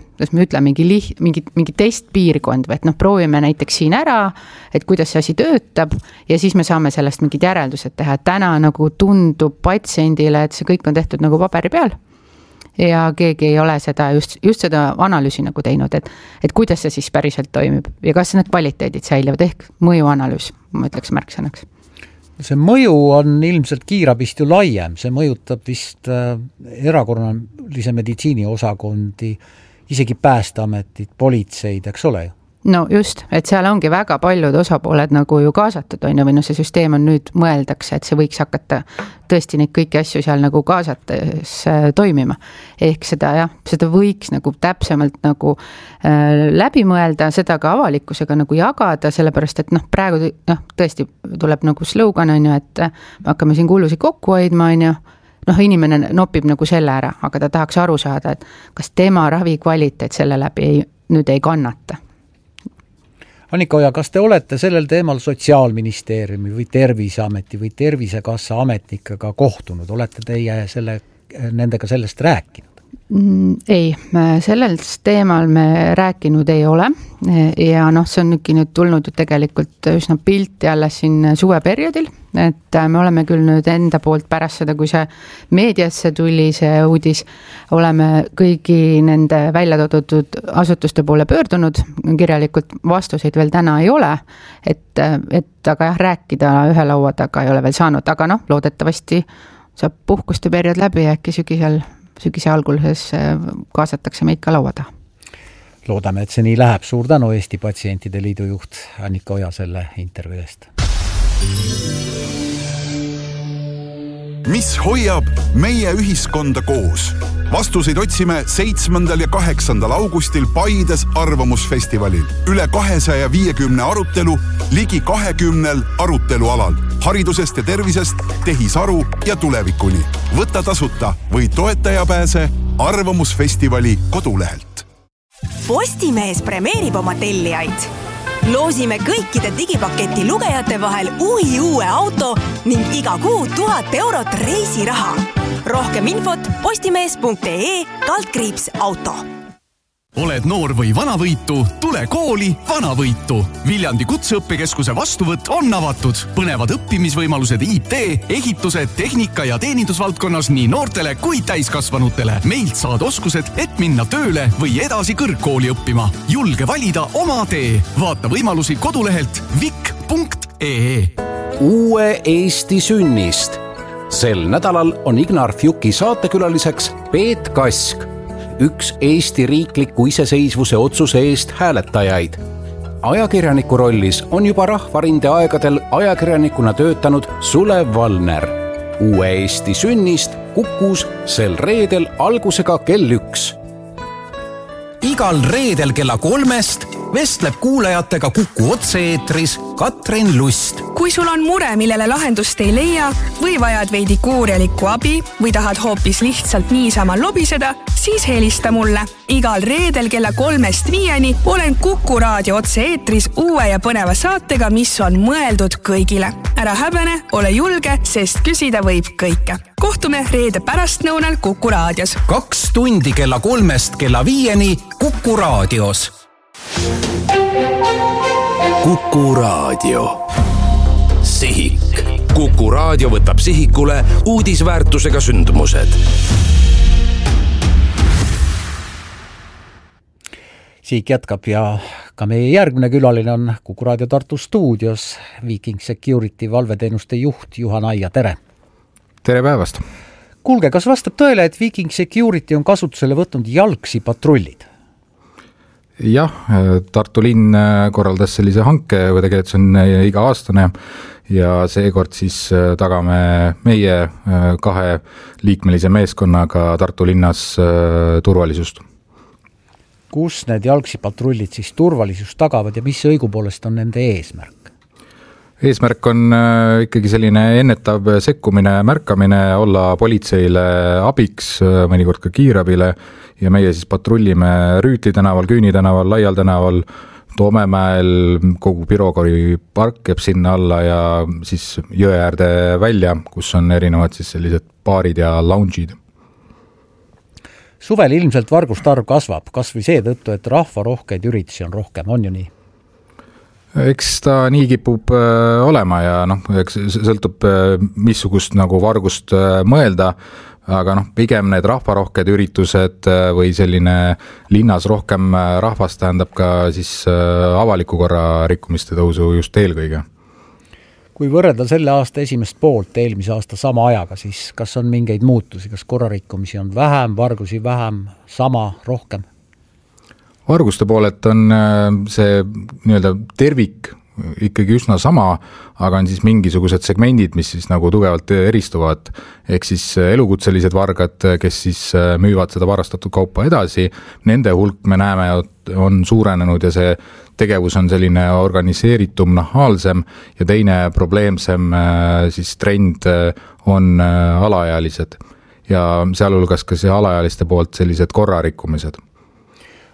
Speaker 22: teist piirkond, või et proovime näiteks siin ära, et kuidas see asi töötab ja siis me saame sellest mingid järeldused teha. Täna nagu tundub patsiendile, et see kõik on tehtud nagu paberi peal ja keegi ei ole seda just seda analüüsi nagu teinud, et kuidas see siis päriselt toimib ja kas need kvaliteedid säilivad ehk mõjuanalüüs, ma ütleks märksõnaks.
Speaker 11: See mõju on ilmselt kiirabist ju laiem, see mõjutab vist erakorralise meditsiini osakondi, isegi Päästeametit, politseid, eks ole ju?
Speaker 22: No just, et seal ongi väga paljud osapooled nagu ju kaasatud on ju, või see süsteem on nüüd mõeldakse, et see võiks hakata tõesti neid kõiki asju seal nagu kaasates toimima. Ehk seda võiks nagu täpsemalt nagu läbi mõelda, seda ka avalikkusega nagu jagada, sellepärast et praegu tõesti tuleb nagu slogan on ju, et me hakkame siin kulusid kokku hoidma on ju, inimene nopib nagu selle ära, aga ta tahaks aru saada, et kas tema ravi kvaliteet selle läbi nüüd ei kannata.
Speaker 11: Annika Oja, kas te olete sellel teemal Sotsiaalministeeriumi või Terviseameti või Tervisekassa ametnikega kohtunud? Olete teie nendega sellest rääkinud?
Speaker 22: Ei, sellest teemal me rääkinud ei ole ja see on nüüd tulnud ju tegelikult üsna pilti alles siin suveperioodil, et me oleme küll nüüd enda poolt pärast seda, kui see meediasse tuli see uudis, oleme kõigi nende välja toodud asutuste poole pöördunud, kirjalikult vastuseid veel täna ei ole, et aga jah, rääkida ühe laua taga ei ole veel saanud, aga loodetavasti saab puhkuste periood läbi ja äkki sügise alguses kaasatakse meid ka laua taha.
Speaker 11: Loodame, et see nii läheb. Suur tänu Eesti Patsientide Liidu juht Annika Oja selle intervjuu eest.
Speaker 13: Mis hoiab meie ühiskonda koos? Vastuseid otsime 7. ja 8. augustil Paides arvamusfestivalil. Üle 250 arutelu, ligi 20 arutelualal. Haridusest ja tervisest, tehisaru ja tulevikuni. Võta tasuta või toetaja pääse arvamusfestivali kodulehelt.
Speaker 1: Postimees premeerib oma tellijaid. Loosime kõikide digipaketi lugejate vahel uue auto ning iga kuu 1000 eurot reisiraha. Rohkem infot postimees.ee/auto.
Speaker 21: Oled noor või vanavõitu? Tule kooli Vanavõitu. Viljandi kutseõppekeskuse vastuvõtt on avatud. Põnevad õppimisvõimalused IT, ehituse, tehnika ja teenindusvaldkonnas nii noortele kui täiskasvanutele. Meilt saad oskused, et minna tööle või edasi kõrgkooli õppima. Julge valida oma tee. Vaata võimalusi kodulehelt vik.ee.
Speaker 10: Uue Eesti sünnist. Sel nädalal on Ignar Fjuki saatekülaliseks Peet Kask, üks Eesti riikliku iseseisvuse otsuse eest hääletajaid. Ajakirjaniku rollis on juba Rahvarinde aegadel ajakirjanikuna töötanud Sulev Valner. Uue Eesti sünnist Kukus sel reedel algusega kell 1.
Speaker 6: Igal reedel kella 3 vestleb kuulajatega Kuku otse-eetris Katrin Lust.
Speaker 23: Kui sul on mure, millele lahendust ei leia või vajad veidi kuurjalikku abi või tahad hoopis lihtsalt niisama lobiseda, siis helista mulle. Igal reedel kella 3-5 olen Kuku raadio otse-eetris uue ja põneva saatega, mis on mõeldud kõigile. Ära häbene, ole julge, sest küsida võib kõike. Kohtume reede pärastnõunal Kuku raadios.
Speaker 6: 2 tundi kella 3 kella 5 Kuku raadios.
Speaker 2: Kuku raadio. Sihik. Kuku raadio võtab sihikule uudisväärtusega sündmused.
Speaker 11: Sihik jätkab ja ka meie järgmine külaline on Kuku raadio Tartu stuudios Viking Security valveteenuste juht Juhan Aia, tere!
Speaker 24: Tere päevast!
Speaker 11: Kuulge, kas vastab tõele, et Viking Security on kasutusele võtnud jalgsi patrullid?
Speaker 24: Jah, Tartu linn korraldas sellise hanke, või tegelikult see on iga-aastane ja seekord siis tagame meie 2 liikmelise meeskonnaga Tartu linnas turvalisust.
Speaker 11: Kus need jalgsi patrullid siis turvalisust tagavad ja mis õigupoolest on nende eesmärk?
Speaker 24: Eesmärk on ikkagi selline ennetav sekkumine, märkamine, olla politseile abiks, mõnikord ka kiirabile ja meie siis patrullime Rüütli tänaval, Küüni tänaval, Laial tänaval, Toomemäel, kogu Pirokori park jääb sinna alla ja siis Jõeäärde välja, kus on erinevad siis sellised baarid ja lounge'id.
Speaker 11: Suvel ilmselt varguste arv kasvab, kas või seetõttu, et rahvarohkeid üritusi on rohkem, on ju nii?
Speaker 24: Eks ta nii kipub olema ja eks sõltub missugust nagu vargust mõelda, aga pigem need rahvarohked üritused või selline linnas rohkem rahvast tähendab ka siis avaliku korra rikkumiste tõusu just eelkõige.
Speaker 11: Kui võrrelda selle aasta esimest poolt eelmise aasta sama ajaga, siis kas on mingeid muutusi, kas korrarikkumisi on vähem, vargusi vähem, sama, rohkem?
Speaker 24: Varguste poolelt on see nii-öelda tervik ikkagi üsna sama, aga on siis mingisugused segmendid, mis siis nagu tugevalt eristuvad, ehk siis elukutselised vargad, kes siis müüvad seda varastatud kaupa edasi, nende hulk me näeme on suurenenud ja see tegevus on selline organiseeritum, nahaalsem ja teine probleemsem siis trend on alaealised ja sealhulgas ka see alaealiste poolt sellised korrarikkumised.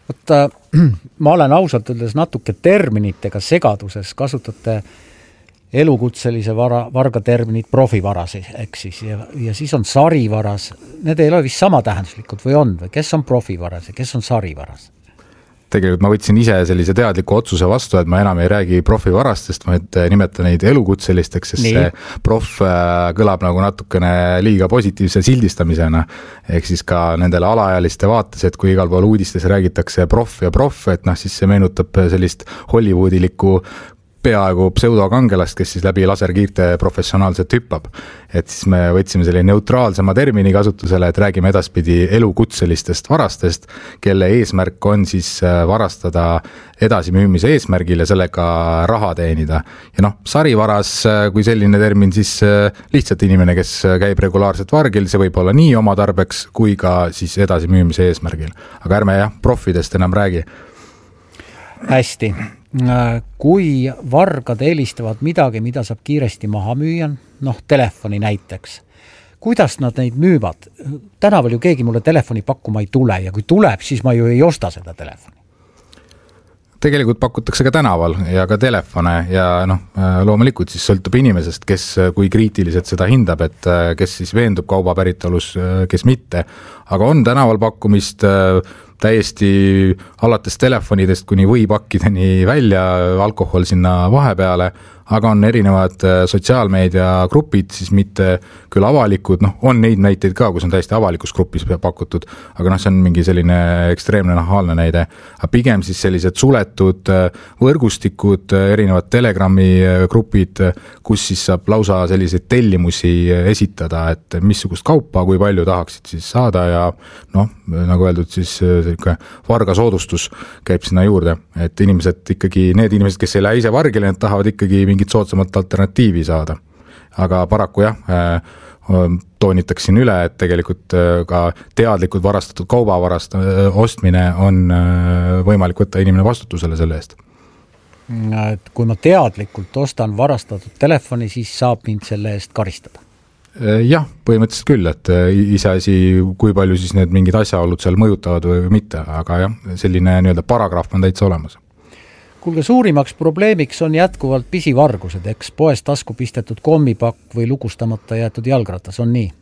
Speaker 11: ma olen ausalt öeldes natuke terminitega segaduses, kasutate elukutselise varga terminit profivaras, eks siis, ja siis on sarivaras. Need ei ole vist sama tähenduslikud või on? Või kes on profivaras ja kes on sarivaras?
Speaker 24: Tegelikult ma võtsin ise sellise teadliku otsuse vastu, et ma enam ei räägi profivarastest, ma nimetan neid elukutselisteks, sest see prof kõlab nagu natukene liiga positiivse sildistamisena. Ehk siis ka nendele alaealiste vaates, et kui igal pool uudistes räägitakse prof, et siis see meenutab sellist hollywoodilikku peaaegu pseudokangelast, kes siis läbi laserkiirte professionaalselt hüppab. Et siis me võtsime selline neutraalsema termini kasutusele, et räägime edaspidi elukutselistest varastest, kelle eesmärk on siis varastada edasimüümise eesmärgil ja sellega raha teenida. Ja sarivaras, kui selline termin, siis lihtsalt inimene, kes käib regulaarselt vargil, see võib olla nii oma tarbeks kui ka siis edasimüümise eesmärgil. Aga ärme profidest enam räägi.
Speaker 11: Hästi. Kui vargad eelistavad midagi, mida saab kiiresti maha müüa, telefoni näiteks, kuidas nad neid müüvad? Tänaval ju keegi mulle telefoni pakkuma ei tule ja kui tuleb, siis ma ju ei osta seda telefoni.
Speaker 24: Tegelikult pakutakse ka tänaval ja ka telefone ja loomulikult siis sõltub inimesest, kes kui kriitiliselt seda hindab, et kes siis veendub kauba päritolus, kes mitte. Aga on tänaval pakkumist täiesti alates telefonidest kuni võipakkideni välja, alkohol sinna vahepeale, aga on erinevad sotsiaalmeedia grupid, siis mitte küll avalikud, on neid näiteid ka, kus on täiesti avalikus grupis pakutud, aga see on mingi selline ekstreemne nahaalne näide. Aga pigem siis sellised suletud võrgustikud, erinevad Telegrami grupid, kus siis saab lausa selliseid tellimusi esitada, et missugust kaupa, kui palju tahaksid siis saada ja nagu öeldud, siis varga soodustus käib sinna juurde, et need inimesed, kes ei lähe ise vargile, need tahavad ikkagi mingit soodsamat alternatiivi saada. Aga paraku toonitaksin üle, et tegelikult ka teadlikud varastatud kaubavarast ostmine on võimalik võtta inimene vastutusele selle eest.
Speaker 11: Et kui ma teadlikult ostan varastatud telefoni, siis saab mind selle eest karistada.
Speaker 24: Jah, põhimõtteliselt küll, et iseasi, kui palju siis need mingid asjaolud seal mõjutavad või mitte, aga selline paragrahv on täitsa olemas.
Speaker 11: Kuulge, suurimaks probleemiks on jätkuvalt pisivargused, eks poes tasku pistetud kommipakk või lukustamata jäetud jalgratas, on nii?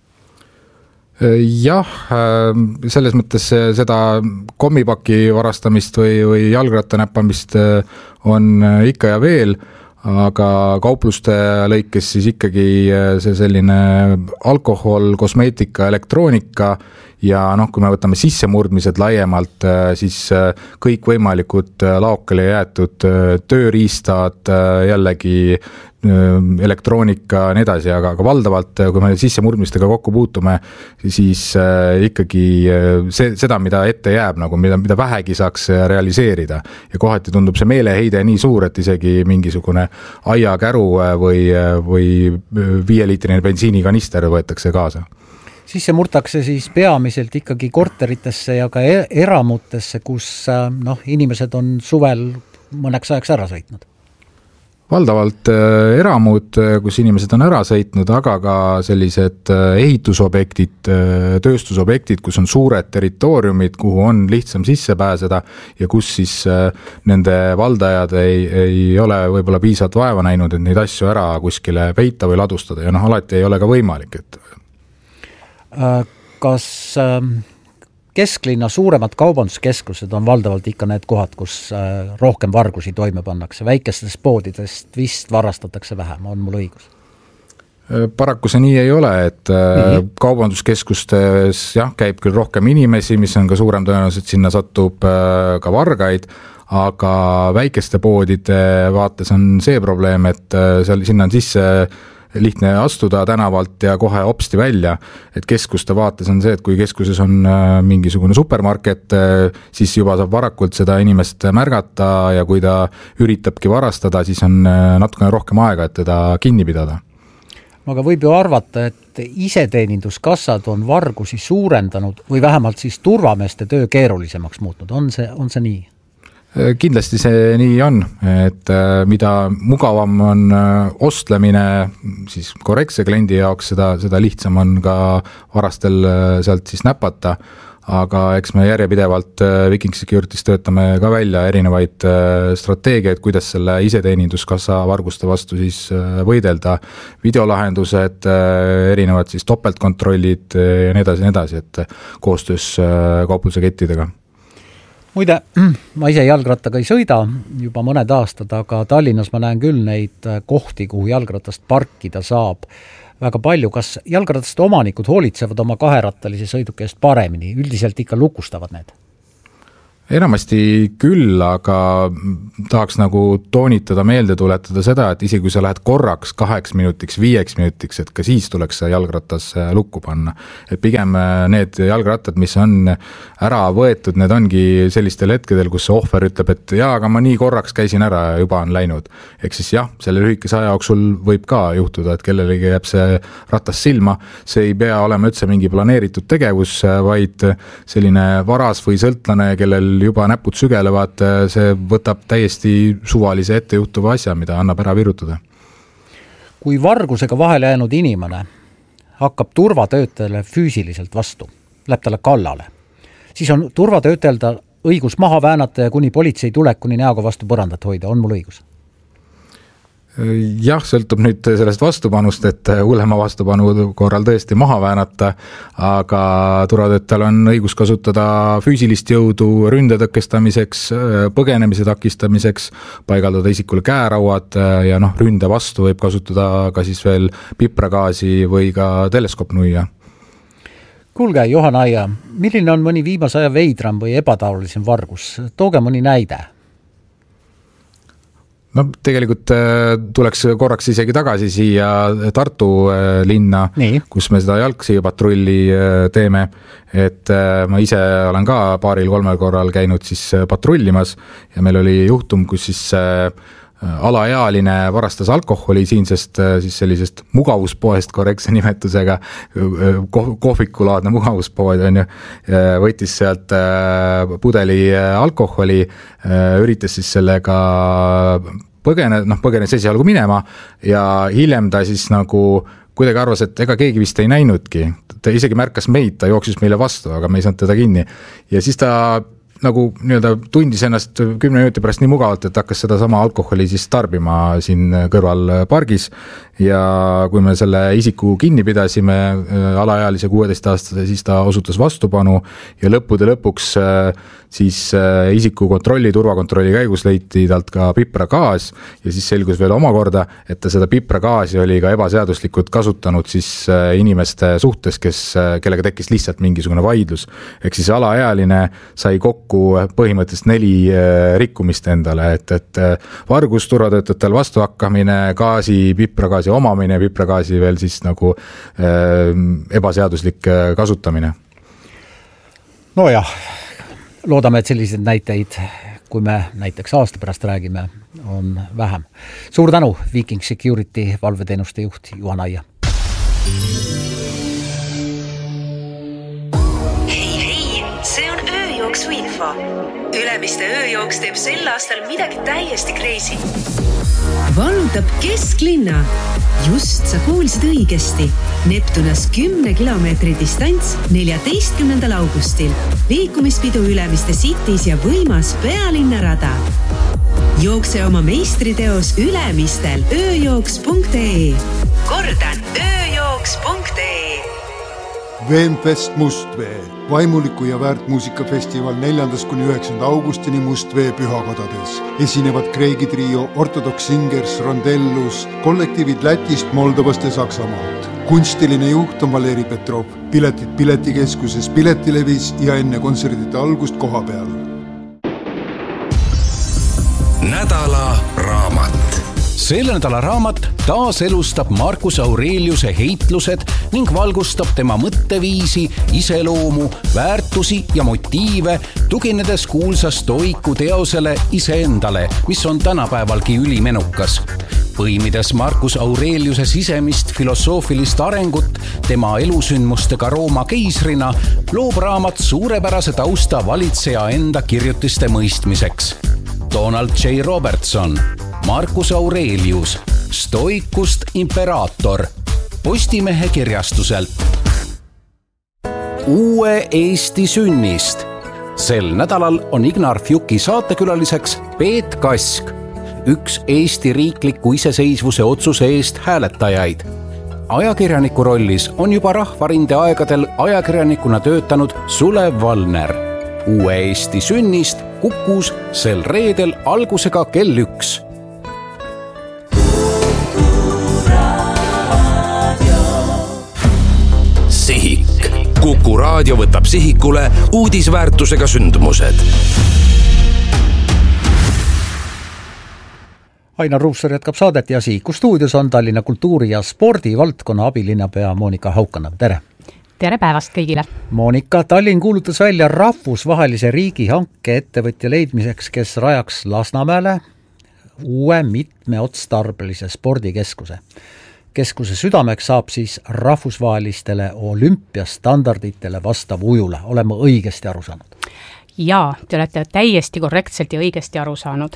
Speaker 24: Jah, selles mõttes seda kommipaki varastamist või jalgratta näppamist on ikka ja veel, aga kaupluste lõikes siis ikkagi see selline alkohol, kosmeetika, elektroonika ja kui me võtame sissemurdmised laiemalt, siis kõik võimalikud laokale jäetud tööriistad, jällegi elektroonika ja nii edasi, aga valdavalt, kui me sissemurdmistega kokku puutume, siis ikkagi seda, mida ette jääb, mida vähegi saaks realiseerida. Ja kohati tundub see meeleheide nii suur, et isegi mingisugune aiakäru või 5-liitrine bensiinikanister võetakse kaasa.
Speaker 11: Sisse murtakse siis peamiselt ikkagi korteritesse ja ka eramutesse, kus inimesed on suvel mõneks ajaks ära sõitnud.
Speaker 24: Valdavalt eramud, kus inimesed on ära sõitnud, aga ka sellised ehitusobjektid, tööstusobjektid, kus on suured territooriumid, kuhu on lihtsam sisse pääseda ja kus siis nende valdajad ei ole võib-olla piisavalt vaeva näinud, et neid asju ära kuskile peita või ladustada ja alati ei ole ka võimalik.
Speaker 11: Kas kesklinna suuremad kaubanduskeskused on valdavalt ikka need kohad, kus rohkem vargusi toime pannakse? Väikestest poodidest vist varastatakse vähem, on mul õigus?
Speaker 24: Paraku see nii ei ole, et kaubanduskeskustes käib küll rohkem inimesi, mis on ka suurem tõenäoliselt, sinna satub ka vargaid, aga väikeste poodide vaates on see probleem, et sinna on sisse lihtne astuda tänavalt ja kohe hopsti välja, et keskuste vaates on see, et kui keskuses on mingisugune supermarket, siis juba saab varakult seda inimest märgata ja kui ta üritabki varastada, siis on natukene rohkem aega, et teda kinni pidada.
Speaker 11: Aga võib ju arvata, et iseteeninduskassad on vargusi suurendanud või vähemalt siis turvameeste töö keerulisemaks muutnud, on see nii?
Speaker 24: Kindlasti see nii on, et mida mugavam on ostlemine siis korrektse kliendi jaoks, seda lihtsam on ka varastel sealt siis näpata, aga eks me järjepidevalt Viking Securities töötame ka välja erinevaid strateegiaid, kuidas selle iseteeninduskassa varguste vastu siis võidelda, videolahendused, erinevad siis topeltkontrollid ja nii edasi, et koostöös kaupluse kettidega.
Speaker 11: Muide, ma ise jalgrattaga ei sõida juba mõned aastad, aga Tallinnas ma näen küll neid kohti, kuhu jalgratast parkida saab väga palju. Kas jalgrataste omanikud hoolitsevad oma kaherattalise sõiduki eest paremini? Üldiselt ikka lukustavad need?
Speaker 24: Enamasti küll, aga tahaks nagu toonitada, meelde tuletada seda, et isegi kui sa lähed korraks 8 minutiks, 5 minutiks, et ka siis tuleks jalgratas lukku panna. Et pigem need jalgrattad, mis on ära võetud, need ongi sellistel hetkedel, kus see ohver ütleb, et jaa, aga ma nii korraks käisin ära ja juba on läinud. Ehk siis jah, selle lühikese aja jooksul võib ka juhtuda, et kellelegi jääb see ratas silma. See ei pea olema üldse mingi planeeritud tegevus, vaid selline varas või sõltlane, kellel juba näpud sügelevad, see võtab täiesti suvalise ettejuhtuva asja, mida annab ära virutada.
Speaker 11: Kui vargusega vahele jäänud inimene hakkab turvatöötajale füüsiliselt vastu, läheb talle kallale, siis on turvatöötajalda õigus maha väänata ja kuni politsei tulekuni näoga vastu põrandat hoida. On mul õigus?
Speaker 24: Jah, sõltub nüüd sellest vastupanust, et hullema vastupanu korral tõesti maha väänata, aga turvatöötajal on õigus kasutada füüsilist jõudu ründe tõkestamiseks, põgenemise takistamiseks, paigaldada isikule käerauad ja ründe vastu võib kasutada ka siis veel pipragaasi või ka teleskoopnuia.
Speaker 11: Kuulge, Johan Aia, milline on mõni viimase aja veidram või ebataolisem vargus? Tooge mõni näide.
Speaker 24: No tegelikult tuleks korraks isegi tagasi siia Tartu linna, kus me seda jalgsiipatrulli teeme, et ma ise olen ka 2-3 korral käinud siis patrullimas ja meil oli juhtum, kus siis alaealine varastas alkoholi siinsest siis sellisest mugavuspoest korrektse nimetusega, kohvikulaadne mugavuspood on ju, võttis sealt pudeli alkoholi, üritas siis sellega põgenes esialgu minema ja hiljem ta siis nagu kuidagi arvas, et ega keegi vist ei näinudki. Ta isegi märkas meid, ta jooksis meile vastu, aga me ei saanud teda kinni. Ja siis ta nagu tundis ennast 10 minuti pärast nii mugavalt, et hakkas seda sama alkoholi siis tarbima siin kõrval pargis ja kui me selle isiku kinni pidasime, alaealise 16-aastase, siis ta osutas vastupanu ja lõppude lõpuks siis isiku turvakontrolli käigus leiti talt ka pipragaas ja siis selgus veel omakorda, et ta seda pipragaasi oli ka ebaseaduslikult kasutanud siis inimeste suhtes, kellega tekkis lihtsalt mingisugune vaidlus. Ehk siis alaealine sai kokku põhimõtteliselt 4 rikkumist endale, et vargus, turvatöötajatel vastuhakkamine, pipragaasi omamine, pipragaasi veel siis nagu ebaseaduslik kasutamine.
Speaker 11: No jah, loodame, et sellised näiteid, kui me näiteks aasta pärast räägime, on vähem. Suur tänu, Viking Security valveteenuste juht Johan Aia.
Speaker 1: Hei, see on ööjooksu info. Ülemiste ööjooks teeb sel aastal midagi täiesti crazy. Vallutab kesklinna. Just sa kuulsid õigesti. Neptunas 10 kilomeetri distants 14. augustil. Liikumispidu Ülemiste Cities ja võimas pealinnarada. Jookse oma meistriteos Ülemistel ööjooks.ee. Kordan, ööjooks.ee.
Speaker 3: Veenfest Mustvee, vaimuliku ja väärtmuusikafestival 4.–9. augustini Mustvee pühakodades. Esinevad Kreegi trio, Ortodox Singers, Rondellus, kollektiivid Lätist, Moldovast ja Saksamaalt. Kunstiline juht on Valeri Petrov. Piletid Piletikeskuses, Piletilevis ja enne kontserdite algust koha peal.
Speaker 2: Nädala raamat.
Speaker 6: Selle nädala raamat taas elustab Marcus Aureliuse heitlused ning valgustab tema mõtteviisi, iseloomu, väärtusi ja motiive, tuginedes kuulsa stoiku teosele iseendale, mis on tänapäevalgi ülimenukas. Põimides Marcus Aureliuse sisemist filosoofilist arengut tema elusündmustega Rooma keisrina, loob raamat suurepärase tausta valitseja enda kirjutiste mõistmiseks.
Speaker 10: Donald J. Robertson, Marcus Aurelius, Stoikust Imperaator, Postimehe kirjastuselt. Uue Eesti sünnist. Sel nädalal on Ignar Fjuki saatekülaliseks Peet Kask, üks Eesti riikliku iseseisvuse otsuse eest hääletajaid. Ajakirjaniku rollis on juba Rahvarinde aegadel ajakirjanikuna töötanud Sulev Valner. Uue Eesti sünnist Kukus sel reedel algusega kell 1.
Speaker 2: Sihik. Kuku raadio võtab sihikule uudisväärtusega sündmused.
Speaker 11: Ainar Ruussaar jätkab saadet ja Sihiku stuudios on Tallinna kultuuri- ja spordivaldkonna abilinnapea Monika Haukanõmm. Tere!
Speaker 4: Tere päevast kõigile!
Speaker 11: Monika, Tallinn kuulutas välja rahvusvahelise riigihanke ettevõtja leidmiseks, kes rajaks Lasnamäele uue mitmeotstarbelise spordikeskuse. Keskuse südameks saab siis rahvusvahelistele olümpiastandarditele vastav ujula. Oleme õigesti aru saanud?
Speaker 4: Jaa, te olete täiesti korrektselt ja õigesti aru saanud.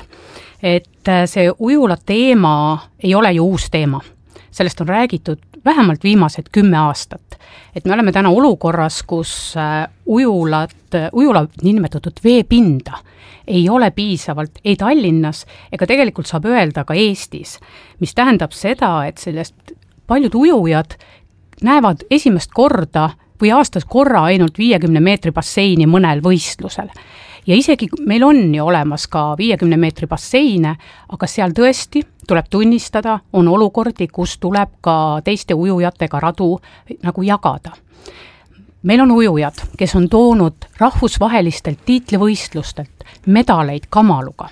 Speaker 4: Et see ujula teema ei ole ju uus teema. Sellest on räägitud vähemalt viimased 10 aastat. Et me oleme täna olukorras, kus ujula niinimetatud veepinda ei ole piisavalt ei Tallinnas ega tegelikult saab öelda ka Eestis, mis tähendab seda, et sellest paljud ujujad näevad esimest korda või aastas korra ainult 50 meetri basseini mõnel võistlusel. Ja isegi meil on ju olemas ka 50 meetri basseine, aga seal tõesti tuleb tunnistada, on olukordi, kus tuleb ka teiste ujujatega radu nagu jagada. Meil on ujujad, kes on toonud rahvusvahelistelt tiitlivõistlustelt medaleid kamaluga,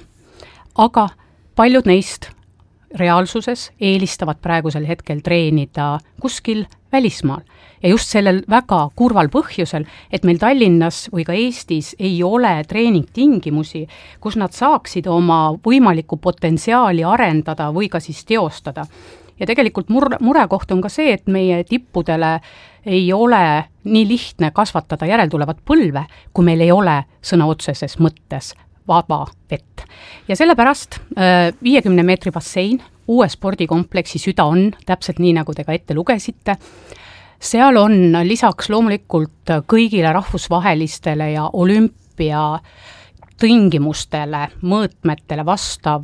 Speaker 4: aga paljud neist reaalsuses eelistavad praegusel hetkel treenida kuskil välismaal. Ja just sellel väga kurval põhjusel, et meil Tallinnas või ka Eestis ei ole treeningtingimusi, kus nad saaksid oma võimalikku potentsiaali arendada või ka siis teostada. Ja tegelikult murekoht on ka see, et meie tippudele ei ole nii lihtne kasvatada järeltulevat põlve, kui meil ei ole sõna otseses mõttes vaba vett. Ja sellepärast 50 meetri bassein, uue spordikompleksi süda on, täpselt nii, nagu te ka ette lugesite. Seal on lisaks loomulikult kõigile rahvusvahelistele ja olümpia tingimustele, mõõtmetele vastav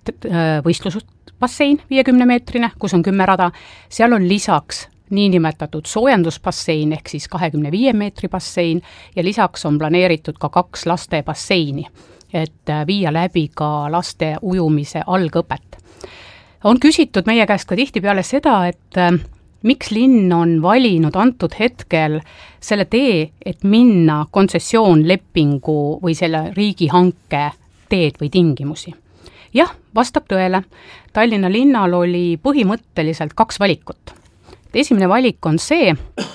Speaker 4: võistlusbassein 50 meetrine, kus on 10 rada. Seal on lisaks niinimetatud soojendusbassein ehk siis 25 meetri bassein ja lisaks on planeeritud ka 2 laste basseini, et viia läbi ka laste ujumise algõpet. On küsitud meie käest ka tihtipeale seda, et miks linn on valinud antud hetkel selle tee, et minna kontsessioonlepingu või selle riigihanke teed või tingimusi. Jah, vastab tõele. Tallinna linnal oli põhimõtteliselt 2 valikut. Esimene valik on see,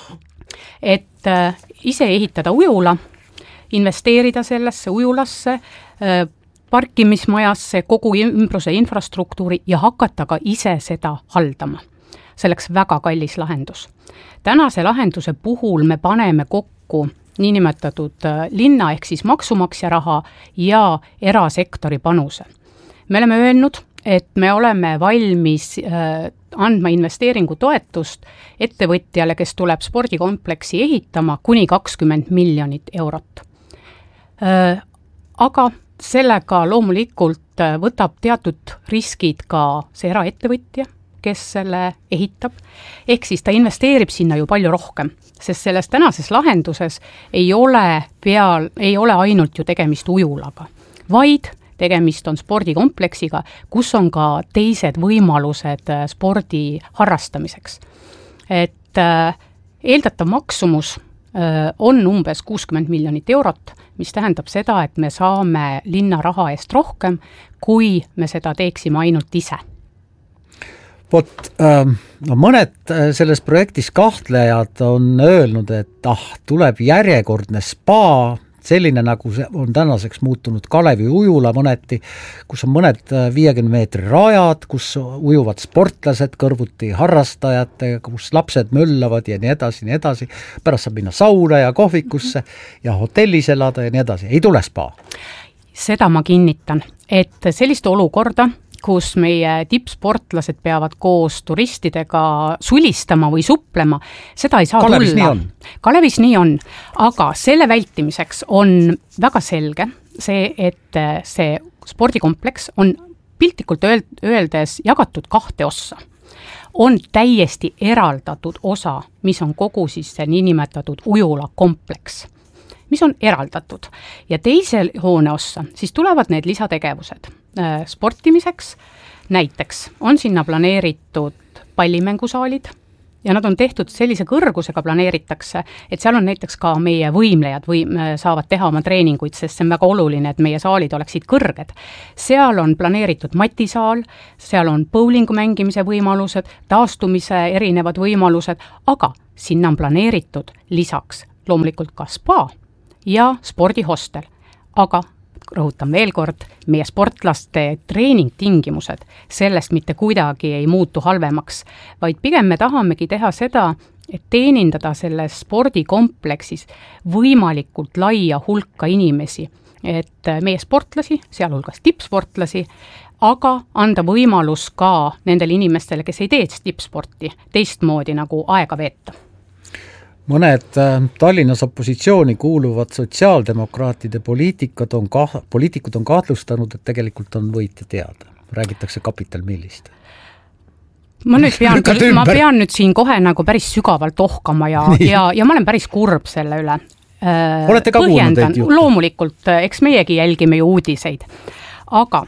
Speaker 4: et ise ehitada ujula, investeerida sellesse ujulasse, parkimismajasse, kogu ümbruse infrastruktuuri ja hakata ka ise seda haldama. Selleks väga kallis lahendus. Tänase lahenduse puhul me paneme kokku niinimetatud linna ehk siis maksumaksja raha ja erasektori panuse. Me oleme öelnud, et me oleme valmis andma investeeringutoetust ettevõtjale, kes tuleb spordikompleksi ehitama kuni 20 miljonit eurot. Aga sellega loomulikult võtab teatud riskid ka see eraettevõtja, kes selle ehitab, ehk siis ta investeerib sinna ju palju rohkem, sest selles tänases lahenduses ei ole ainult ju tegemist ujulaga, vaid tegemist on spordikompleksiga, kus on ka teised võimalused spordi harrastamiseks. Et eeldatav maksumus on umbes 60 miljonit eurot, mis tähendab seda, et me saame linna raha eest rohkem, kui me seda teeksime ainult ise.
Speaker 11: Mõned selles projektis kahtlejad on öelnud, et tuleb järjekordne spa, selline nagu see on tänaseks muutunud Kalevi ujula mõneti, kus on mõned 50 meetri rajad, kus ujuvad sportlased kõrvuti harrastajatega, kus lapsed möllavad ja nii edasi. Pärast saab minna sauna ja kohvikusse ja hotellis elada ja nii edasi. Ei tule spa?
Speaker 4: seda ma kinnitan, et sellist olukorda, kus meie tippsportlased peavad koos turistidega sulistama või suplema, seda ei saa
Speaker 11: Kalevis
Speaker 4: tulla. Kalevis nii on, aga selle vältimiseks on väga selge see, et see spordikompleks on piltlikult öeldes jagatud 2 ossa. On täiesti eraldatud osa, mis on kogu siis see niinimetatud ujula kompleks, mis on eraldatud. Ja teisel hoone ossa siis tulevad need lisategevused. Sportimiseks näiteks on sinna planeeritud pallimängusaalid ja nad on tehtud sellise kõrgusega planeeritakse, et seal on näiteks ka meie võimlejad saavad teha oma treeninguid, sest see on väga oluline, et meie saalid oleksid kõrged. Seal on planeeritud matisaal, seal on bowlingu mängimise võimalused, taastumise erinevad võimalused, aga sinna on planeeritud lisaks loomulikult ka spa ja spordihostel, aga rõhutan veel kord, meie sportlaste treeningtingimused sellest mitte kuidagi ei muutu halvemaks, vaid pigem me tahamegi teha seda, et teenindada selles spordikompleksis võimalikult laia hulka inimesi, et meie sportlasi, sealhulgas tippsportlasi, aga anda võimalus ka nendele inimestele, kes ei tee tippsporti, teistmoodi nagu aega veeta.
Speaker 11: Mõned Tallinnas opositsiooni kuuluvad sotsiaaldemokraatide poliitikud on kahtlustanud, et tegelikult on võitja teada. Räägitakse Capital Millist. Ma pean nüüd siin kohe nagu päris sügavalt ohkama ja ma olen päris kurb selle üle. Olete ka kuulnud teid juhtu?
Speaker 4: Loomulikult, eks meiegi jälgime ju uudiseid. Aga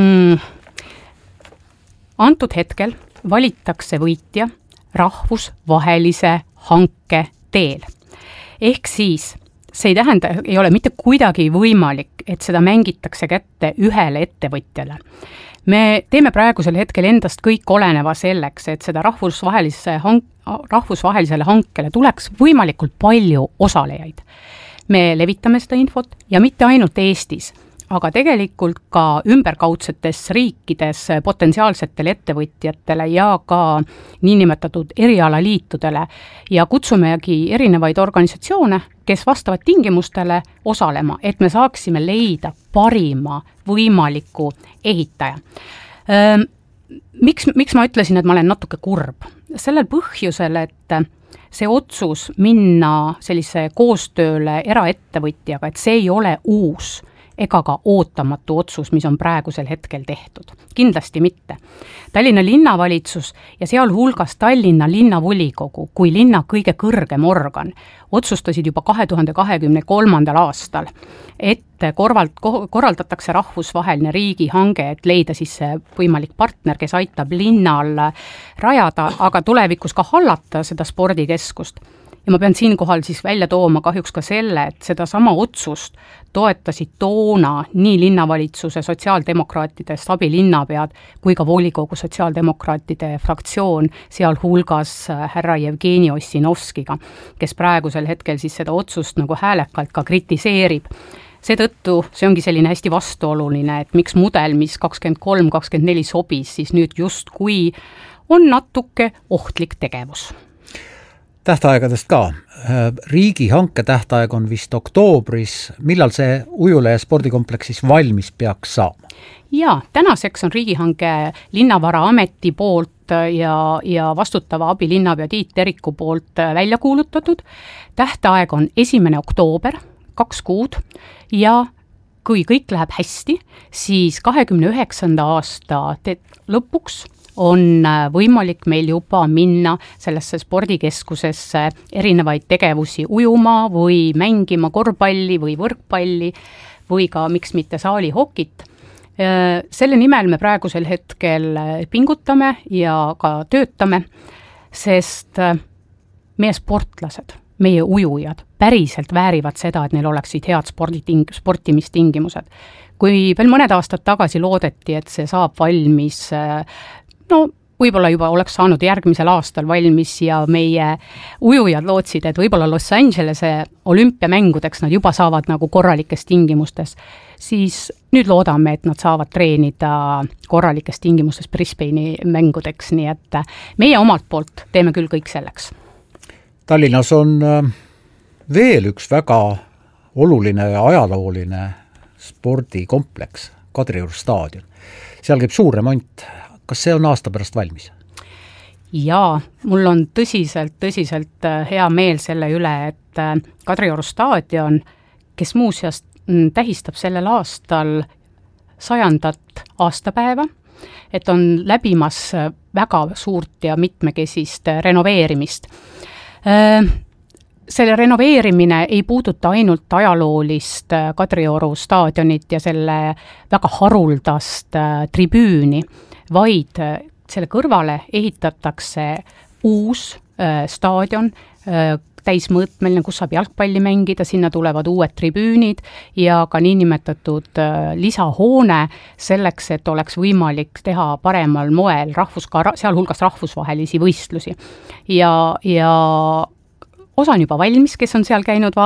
Speaker 4: antud hetkel valitakse võitja rahvusvahelise hanke teel. Ehk siis see ei tähenda, ei ole mitte kuidagi võimalik, et seda mängitakse kätte ühele ettevõtjale. Me teeme praegusel hetkel endast kõik oleneva selleks, et seda rahvusvahelisele hankele tuleks võimalikult palju osalejaid. Me levitame seda infot ja mitte ainult Eestis, aga tegelikult ka ümberkaudsetes riikides potentsiaalsetele ettevõtjatele ja ka niinimetatud erialaliitudele ja kutsumegi erinevaid organisatsioone, kes vastavad tingimustele osalema, et me saaksime leida parima võimaliku ehitaja. Miks ma ütlesin, et ma olen natuke kurb? Sellel põhjusel, et see otsus minna sellise koostööle eraettevõtjaga, et see ei ole uus ega ka ootamatu otsus, mis on praegusel hetkel tehtud. Kindlasti mitte. Tallinna linnavalitsus ja sealhulgas Tallinna linnavolikogu kui linna kõige kõrgem organ otsustasid juba 2023. aastal, et korraldatakse rahvusvaheline riigihange, et leida siis see võimalik partner, kes aitab linnal rajada, aga tulevikus ka hallata seda spordikeskust. Ja ma pean siinkohal siis välja tooma kahjuks ka selle, et seda sama otsust toetasid toona nii linnavalitsuse sotsiaaldemokraatide stabilinnapead kui ka volikogu sotsiaaldemokraatide fraktsioon, sealhulgas härra Jevgeni Ossinovskiga, kes praegusel hetkel siis seda otsust nagu häälekalt ka kritiseerib. Seetõttu see ongi selline hästi vastuoluline, et miks mudel, mis 23-24 sobis, siis nüüd just kui on natuke ohtlik tegevus.
Speaker 11: Tähtaegadest ka. Riigihanke tähtaeg on vist oktoobris. Millal see ujula ja spordikompleksis valmis peaks saama?
Speaker 4: Ja, tänaseks on riigihanke Linnavaraameti poolt ja vastutava abilinnapea Tiit Teriku poolt välja kuulutatud. Tähtaeg on 1. oktoober, 2 kuud ja kui kõik läheb hästi, siis 29. aasta lõpuks on võimalik meil juba minna sellesse spordikeskusesse erinevaid tegevusi ujuma või mängima korvpalli või võrkpalli või ka miks mitte saalihokit. Selle nimel me praegusel hetkel pingutame ja ka töötame, sest meie sportlased, meie ujujad päriselt väärivad seda, et neil oleksid head sportimistingimused. Kui veel mõned aastad tagasi loodeti, et see saab valmis võib-olla juba oleks saanud järgmisel aastal valmis ja meie ujujad lootsid, et võib-olla Los Angelese olümpiamängudeks nad juba saavad nagu korralikes tingimustes, siis nüüd loodame, et nad saavad treenida korralikes tingimustes Brisbane'i mängudeks, nii et meie omalt poolt teeme küll kõik selleks.
Speaker 11: Tallinnas on veel üks väga oluline ja ajalooline spordikompleks, Kadrioru staadion. Seal käib suur remont. Kas see on aasta pärast valmis?
Speaker 4: Jaa, mul on tõsiselt hea meel selle üle, et Kadrioru staadion, kes muuseas tähistab sellel aastal 100. aastapäeva, et on läbimas väga suurt ja mitmekesist renoveerimist. Selle renoveerimine ei puuduta ainult ajaloolist Kadrioru staadionit ja selle väga haruldast tribüüni, vaid selle kõrvale ehitatakse uus staadion, täismõõtmeline, kus saab jalgpalli mängida, sinna tulevad uued tribüünid ja ka niinimetatud lisahoone selleks, et oleks võimalik teha paremal moel sealhulgas rahvusvahelisi võistlusi. Ja osa on juba valmis, kes on seal käinud